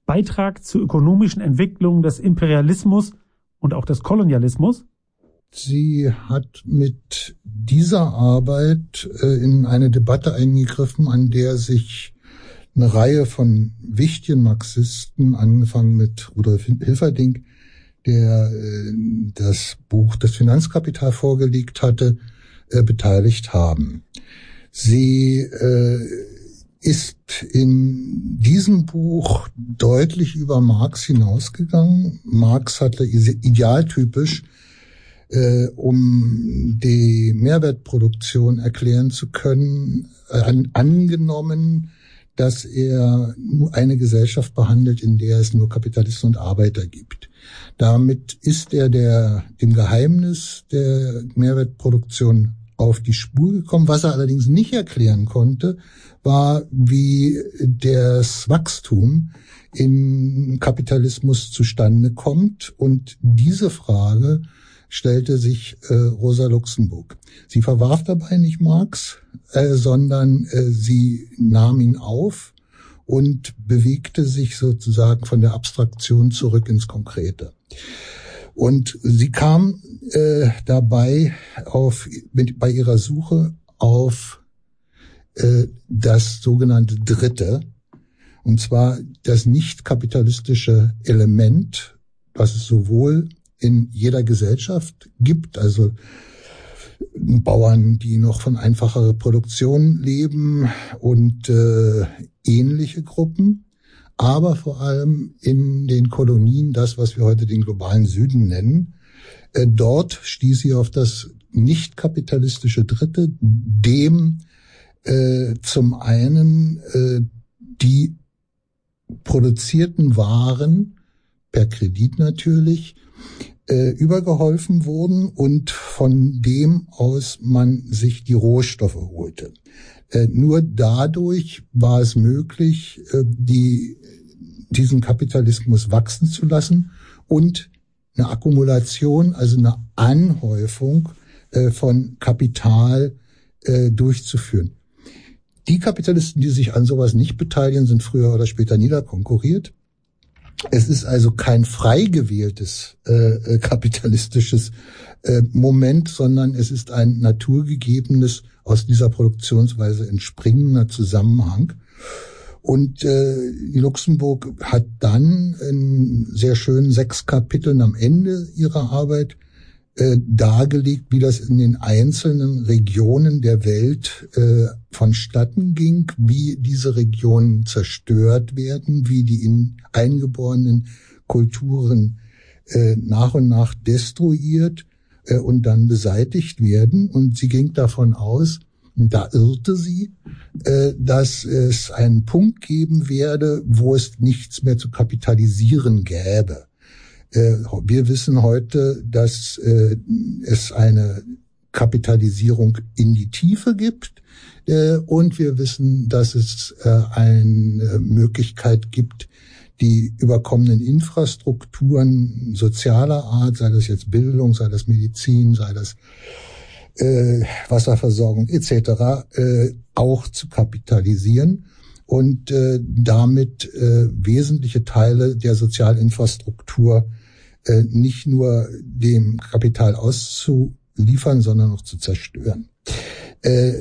Beitrag zur ökonomischen Entwicklung des Imperialismus und auch des Kolonialismus? Sie hat mit dieser Arbeit äh, in eine Debatte eingegriffen, an der sich eine Reihe von wichtigen Marxisten, angefangen mit Rudolf Hilferding, der äh, das Buch Das Finanzkapital vorgelegt hatte, äh, beteiligt haben. Sie äh, ist in diesem Buch deutlich über Marx hinausgegangen. Marx hatte idealtypisch, äh, um die Mehrwertproduktion erklären zu können, äh, an, angenommen, dass er nur eine Gesellschaft behandelt, in der es nur Kapitalisten und Arbeiter gibt. Damit ist er der, dem Geheimnis der Mehrwertproduktion auf die Spur gekommen. Was er allerdings nicht erklären konnte, war, wie das Wachstum im Kapitalismus zustande kommt. Und diese Frage stellte sich äh, Rosa Luxemburg. Sie verwarf dabei nicht Marx, äh, sondern äh, sie nahm ihn auf und bewegte sich sozusagen von der Abstraktion zurück ins Konkrete. Und sie kam äh, dabei auf mit, bei ihrer Suche auf äh, das sogenannte Dritte, und zwar das nicht kapitalistische Element, was es sowohl in jeder Gesellschaft gibt, also Bauern, die noch von einfacher Produktion leben und äh, ähnliche Gruppen, aber vor allem in den Kolonien, das, was wir heute den globalen Süden nennen. Äh, dort stieß sie auf das nicht kapitalistische Dritte, dem äh, zum einen äh, die produzierten Waren per Kredit natürlich äh, übergeholfen wurden und von dem aus man sich die Rohstoffe holte. Äh, nur dadurch war es möglich, äh, die, diesen Kapitalismus wachsen zu lassen und eine Akkumulation, also eine Anhäufung äh, von Kapital äh, durchzuführen. Die Kapitalisten, die sich an sowas nicht beteiligen, sind früher oder später niederkonkurriert. Es ist also kein frei gewähltes äh, kapitalistisches äh, Moment, sondern es ist ein naturgegebenes, aus dieser Produktionsweise entspringender Zusammenhang. Und äh, die Luxemburg hat dann in sehr schönen sechs Kapiteln am Ende ihrer Arbeit äh, dargelegt, wie das in den einzelnen Regionen der Welt äh, vonstatten ging, wie diese Regionen zerstört werden, wie die in eingeborenen Kulturen äh, nach und nach destruiert äh, und dann beseitigt werden. Und sie ging davon aus, und da irrte sie, äh, dass es einen Punkt geben werde, wo es nichts mehr zu kapitalisieren gäbe. Äh, wir wissen heute, dass äh, es eine Kapitalisierung in die Tiefe gibt. Äh, und wir wissen, dass es äh, eine Möglichkeit gibt, die überkommenen Infrastrukturen sozialer Art, sei das jetzt Bildung, sei das Medizin, sei das äh, Wasserversorgung et cetera, äh, auch zu kapitalisieren und äh, damit äh, wesentliche Teile der Sozialinfrastruktur äh, nicht nur dem Kapital auszuliefern, sondern auch zu zerstören. Äh,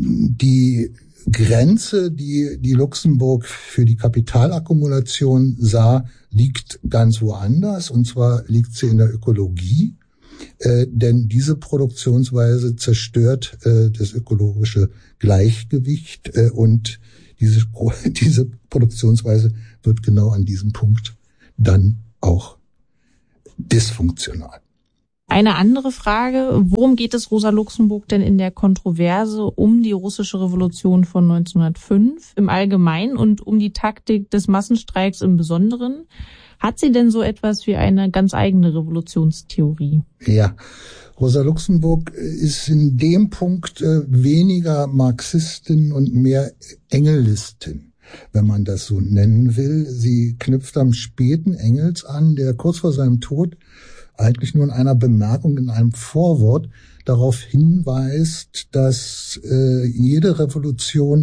die Grenze, die die Luxemburg für die Kapitalakkumulation sah, liegt ganz woanders, und zwar liegt sie in der Ökologie, äh, denn diese Produktionsweise zerstört äh, das ökologische Gleichgewicht äh, und diese, diese Produktionsweise wird genau an diesem Punkt dann auch dysfunktional. Eine andere Frage, worum geht es Rosa Luxemburg denn in der Kontroverse um die russische Revolution von neunzehnhundertfünf im Allgemeinen und um die Taktik des Massenstreiks im Besonderen? Hat sie denn so etwas wie eine ganz eigene Revolutionstheorie? Ja, Rosa Luxemburg ist in dem Punkt äh, weniger Marxistin und mehr Engelistin, wenn man das so nennen will. Sie knüpft am späten Engels an, der kurz vor seinem Tod eigentlich nur in einer Bemerkung, in einem Vorwort darauf hinweist, dass äh, jede Revolution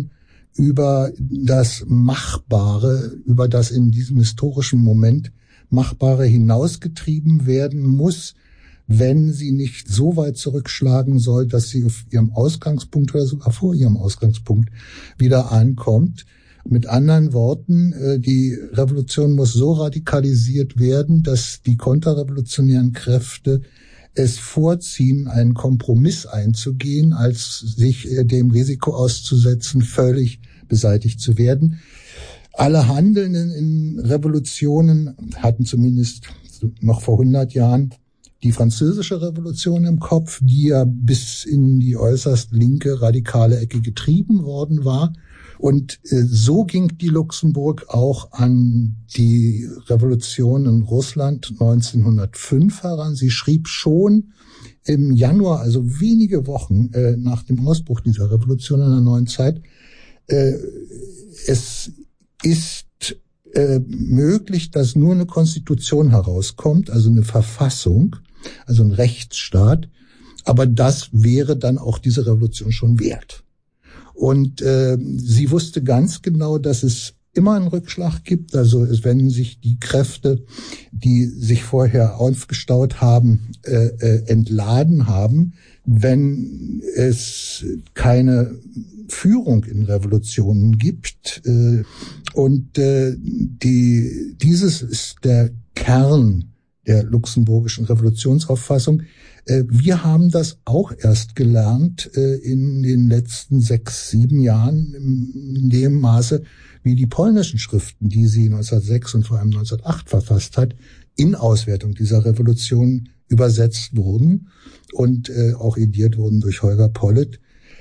über das Machbare, über das in diesem historischen Moment Machbare hinausgetrieben werden muss, wenn sie nicht so weit zurückschlagen soll, dass sie auf ihrem Ausgangspunkt oder sogar vor ihrem Ausgangspunkt wieder ankommt. Mit anderen Worten, die Revolution muss so radikalisiert werden, dass die konterrevolutionären Kräfte es vorziehen, einen Kompromiss einzugehen, als sich dem Risiko auszusetzen, völlig beseitigt zu werden. Alle Handelnden in Revolutionen hatten zumindest noch vor hundert Jahren die französische Revolution im Kopf, die ja bis in die äußerst linke, radikale Ecke getrieben worden war. Und äh, so ging die Luxemburg auch an die Revolution in Russland neunzehnhundertfünf heran. Sie schrieb schon im Januar, also wenige Wochen äh, nach dem Ausbruch dieser Revolution in der neuen Zeit, äh, es ist äh, möglich, dass nur eine Konstitution herauskommt, also eine Verfassung, also ein Rechtsstaat, aber das wäre dann auch diese Revolution schon wert. Und äh, sie wusste ganz genau, dass es immer einen Rückschlag gibt. Also es, wenn sich die Kräfte, die sich vorher aufgestaut haben, äh, äh, entladen haben, wenn es keine Führung in Revolutionen gibt. Äh, und äh, die, dieses ist der Kern der luxemburgischen Revolutionsauffassung. Wir haben das auch erst gelernt in den letzten sechs, sieben Jahren in dem Maße, wie die polnischen Schriften, die sie neunzehnhundertsechs und vor allem neunzehnhundertacht verfasst hat, in Auswertung dieser Revolution übersetzt wurden und auch ediert wurden durch Holger Pollitt.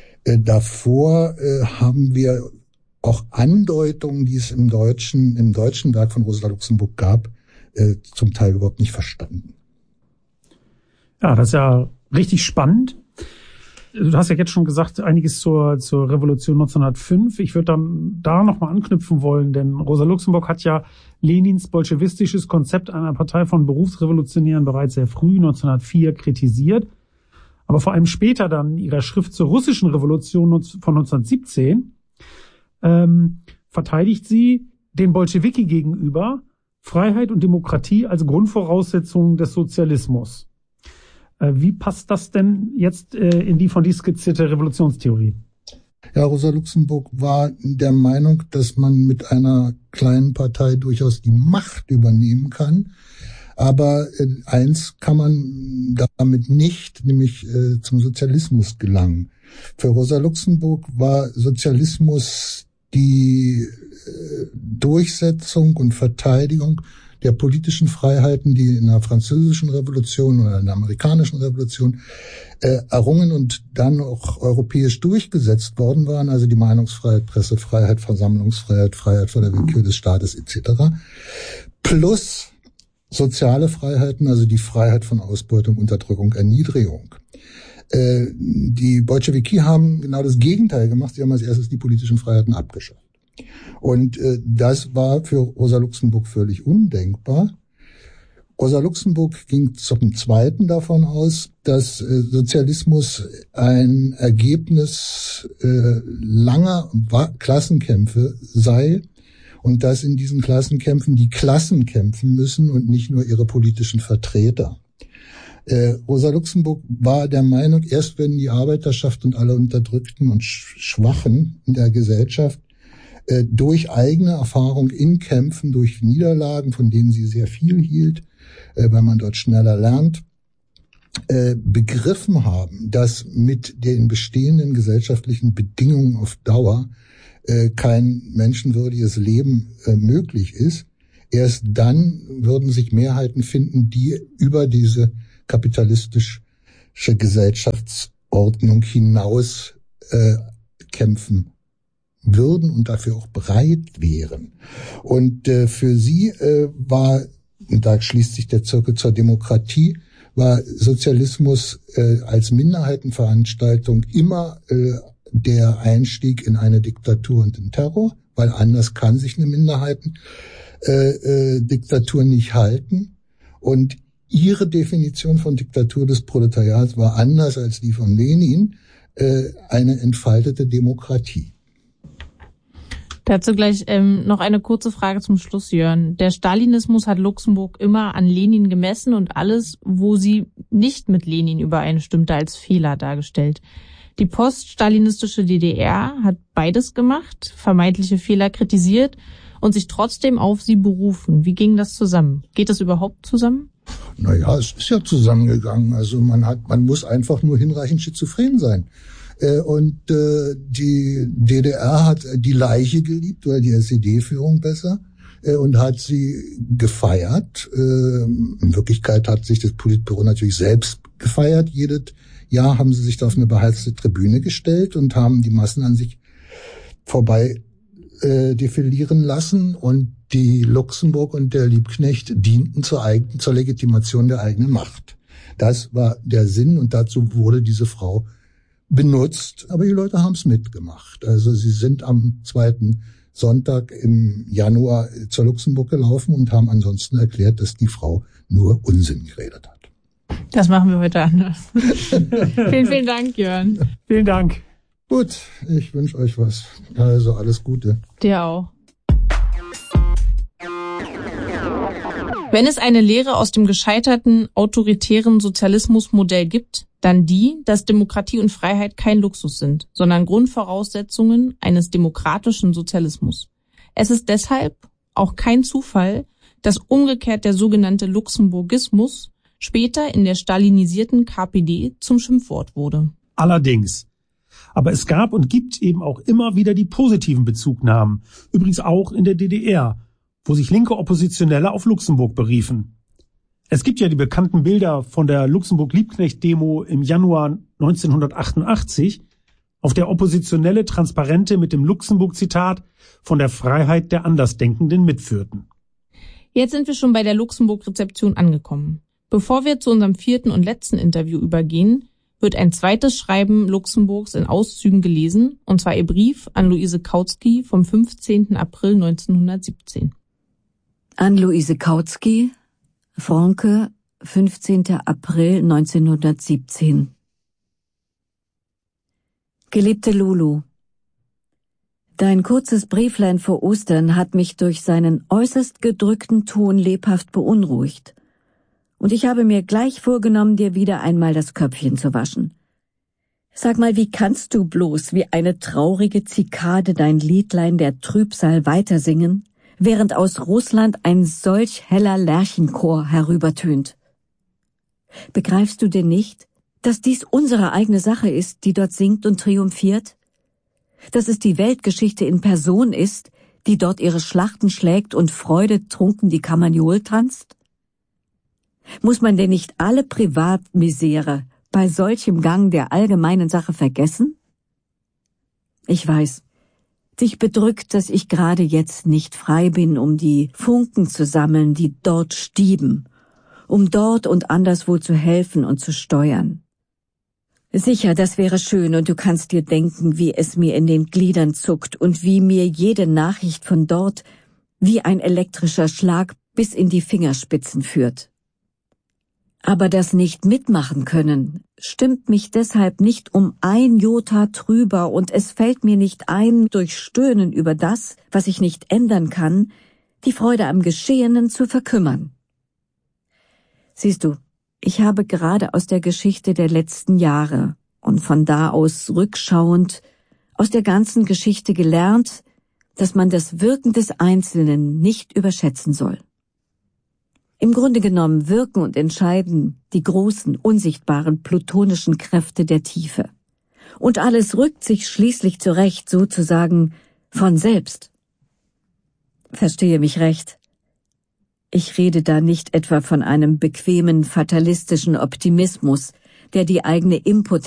Davor haben wir auch Andeutungen, die es im deutschen, im deutschen Werk von Rosa Luxemburg gab, zum Teil überhaupt nicht verstanden. Ja, das ist ja richtig spannend. Du hast ja jetzt schon gesagt, einiges zur, zur Revolution neunzehnhundertfünf. Ich würde dann da nochmal anknüpfen wollen, denn Rosa Luxemburg hat ja Lenins bolschewistisches Konzept einer Partei von Berufsrevolutionären bereits sehr früh, neunzehnhundertvier, kritisiert. Aber vor allem später dann in ihrer Schrift zur russischen Revolution von neunzehnhundertsiebzehn ähm, verteidigt sie den Bolschewiki gegenüber Freiheit und Demokratie als Grundvoraussetzung des Sozialismus. Wie passt das denn jetzt in die von dir skizzierte Revolutionstheorie? Ja, Rosa Luxemburg war der Meinung, dass man mit einer kleinen Partei durchaus die Macht übernehmen kann. Aber eins kann man damit nicht, nämlich zum Sozialismus gelangen. Für Rosa Luxemburg war Sozialismus die Durchsetzung und Verteidigung der politischen Freiheiten, die in der französischen Revolution oder in der amerikanischen Revolution äh, errungen und dann auch europäisch durchgesetzt worden waren, also die Meinungsfreiheit, Pressefreiheit, Versammlungsfreiheit, Freiheit vor der Willkür des Staates et cetera, plus soziale Freiheiten, also die Freiheit von Ausbeutung, Unterdrückung, Erniedrigung. Äh, die Bolschewiki haben genau das Gegenteil gemacht, sie haben als erstes die politischen Freiheiten abgeschafft. Und äh, das war für Rosa Luxemburg völlig undenkbar. Rosa Luxemburg ging zum Zweiten davon aus, dass äh, Sozialismus ein Ergebnis äh, langer Klassenkämpfe sei und dass in diesen Klassenkämpfen die Klassen kämpfen müssen und nicht nur ihre politischen Vertreter. Äh, Rosa Luxemburg war der Meinung, erst wenn die Arbeiterschaft und alle Unterdrückten und Schwachen in der Gesellschaft durch eigene Erfahrung in Kämpfen, durch Niederlagen, von denen sie sehr viel hielt, weil man dort schneller lernt, begriffen haben, dass mit den bestehenden gesellschaftlichen Bedingungen auf Dauer kein menschenwürdiges Leben möglich ist. Erst dann würden sich Mehrheiten finden, die über diese kapitalistische Gesellschaftsordnung hinaus kämpfen würden und dafür auch bereit wären. Und äh, für sie äh, war, und da schließt sich der Zirkel zur Demokratie, war Sozialismus äh, als Minderheitenveranstaltung immer äh, der Einstieg in eine Diktatur und den Terror, weil anders kann sich eine Minderheitendiktatur äh, äh, nicht halten. Und ihre Definition von Diktatur des Proletariats war anders als die von Lenin, äh, eine entfaltete Demokratie. Dazu gleich ähm, noch eine kurze Frage zum Schluss, Jörn. Der Stalinismus hat Luxemburg immer an Lenin gemessen und alles, wo sie nicht mit Lenin übereinstimmte, als Fehler dargestellt. Die poststalinistische D D R hat beides gemacht, vermeintliche Fehler kritisiert und sich trotzdem auf sie berufen. Wie ging das zusammen? Geht das überhaupt zusammen? Naja, es ist ja zusammengegangen. Also man hat, man muss einfach nur hinreichend schizophren sein. Und äh, die D D R hat die Leiche geliebt, oder die S E D-Führung besser, äh, und hat sie gefeiert. Äh, in Wirklichkeit hat sich das Politbüro natürlich selbst gefeiert. Jedes Jahr haben sie sich da auf eine beheizte Tribüne gestellt und haben die Massen an sich vorbei äh, defilieren lassen. Und die Luxemburg und der Liebknecht dienten zur eigenen, zur Legitimation der eigenen Macht. Das war der Sinn, und dazu wurde diese Frau benutzt, aber die Leute haben es mitgemacht. Also sie sind am zweiten Sonntag im Januar zur Luxemburg gelaufen und haben ansonsten erklärt, dass die Frau nur Unsinn geredet hat. Das machen wir heute anders. Vielen, vielen Dank, Jörn. Vielen Dank. Gut, ich wünsche euch was. Also alles Gute. Dir auch. Wenn es eine Lehre aus dem gescheiterten autoritären Sozialismusmodell gibt, dann die, dass Demokratie und Freiheit kein Luxus sind, sondern Grundvoraussetzungen eines demokratischen Sozialismus. Es ist deshalb auch kein Zufall, dass umgekehrt der sogenannte Luxemburgismus später in der stalinisierten K P D zum Schimpfwort wurde. Allerdings. Aber es gab und gibt eben auch immer wieder die positiven Bezugnahmen, übrigens auch in der D D R, wo sich linke Oppositionelle auf Luxemburg beriefen. Es gibt ja die bekannten Bilder von der Luxemburg-Liebknecht-Demo im Januar neunzehnhundertachtundachtzig, auf der Oppositionelle Transparente mit dem Luxemburg-Zitat von der Freiheit der Andersdenkenden mitführten. Jetzt sind wir schon bei der Luxemburg-Rezeption angekommen. Bevor wir zu unserem vierten und letzten Interview übergehen, wird ein zweites Schreiben Luxemburgs in Auszügen gelesen, und zwar ihr Brief an Luise Kautsky vom fünfzehnten April neunzehnhundertsiebzehn. An Luise Kautsky, Franke, fünfzehnten April neunzehnhundertsiebzehn. Geliebte Lulu, dein kurzes Brieflein vor Ostern hat mich durch seinen äußerst gedrückten Ton lebhaft beunruhigt. Und ich habe mir gleich vorgenommen, dir wieder einmal das Köpfchen zu waschen. Sag mal, wie kannst du bloß wie eine traurige Zikade dein Liedlein der Trübsal weitersingen, während aus Russland ein solch heller Lerchenchor herübertönt? Begreifst du denn nicht, dass dies unsere eigene Sache ist, die dort singt und triumphiert? Dass es die Weltgeschichte in Person ist, die dort ihre Schlachten schlägt und freudetrunken die Carmagnole tanzt? Muss man denn nicht alle Privatmisere bei solchem Gang der allgemeinen Sache vergessen? Ich weiß, dich bedrückt, dass ich gerade jetzt nicht frei bin, um die Funken zu sammeln, die dort stieben, um dort und anderswo zu helfen und zu steuern. Sicher, das wäre schön, und du kannst dir denken, wie es mir in den Gliedern zuckt und wie mir jede Nachricht von dort wie ein elektrischer Schlag bis in die Fingerspitzen führt. Aber das nicht mitmachen können stimmt mich deshalb nicht um ein Jota trüber, und es fällt mir nicht ein, durch Stöhnen über das, was ich nicht ändern kann, die Freude am Geschehenen zu verkümmern. Siehst du, ich habe gerade aus der Geschichte der letzten Jahre und von da aus rückschauend aus der ganzen Geschichte gelernt, dass man das Wirken des Einzelnen nicht überschätzen soll. Im Grunde genommen wirken und entscheiden die großen, unsichtbaren plutonischen Kräfte der Tiefe. Und alles rückt sich schließlich zurecht, sozusagen von selbst. Verstehe mich recht. Ich rede da nicht etwa von einem bequemen, fatalistischen Optimismus, der die eigene Impotenz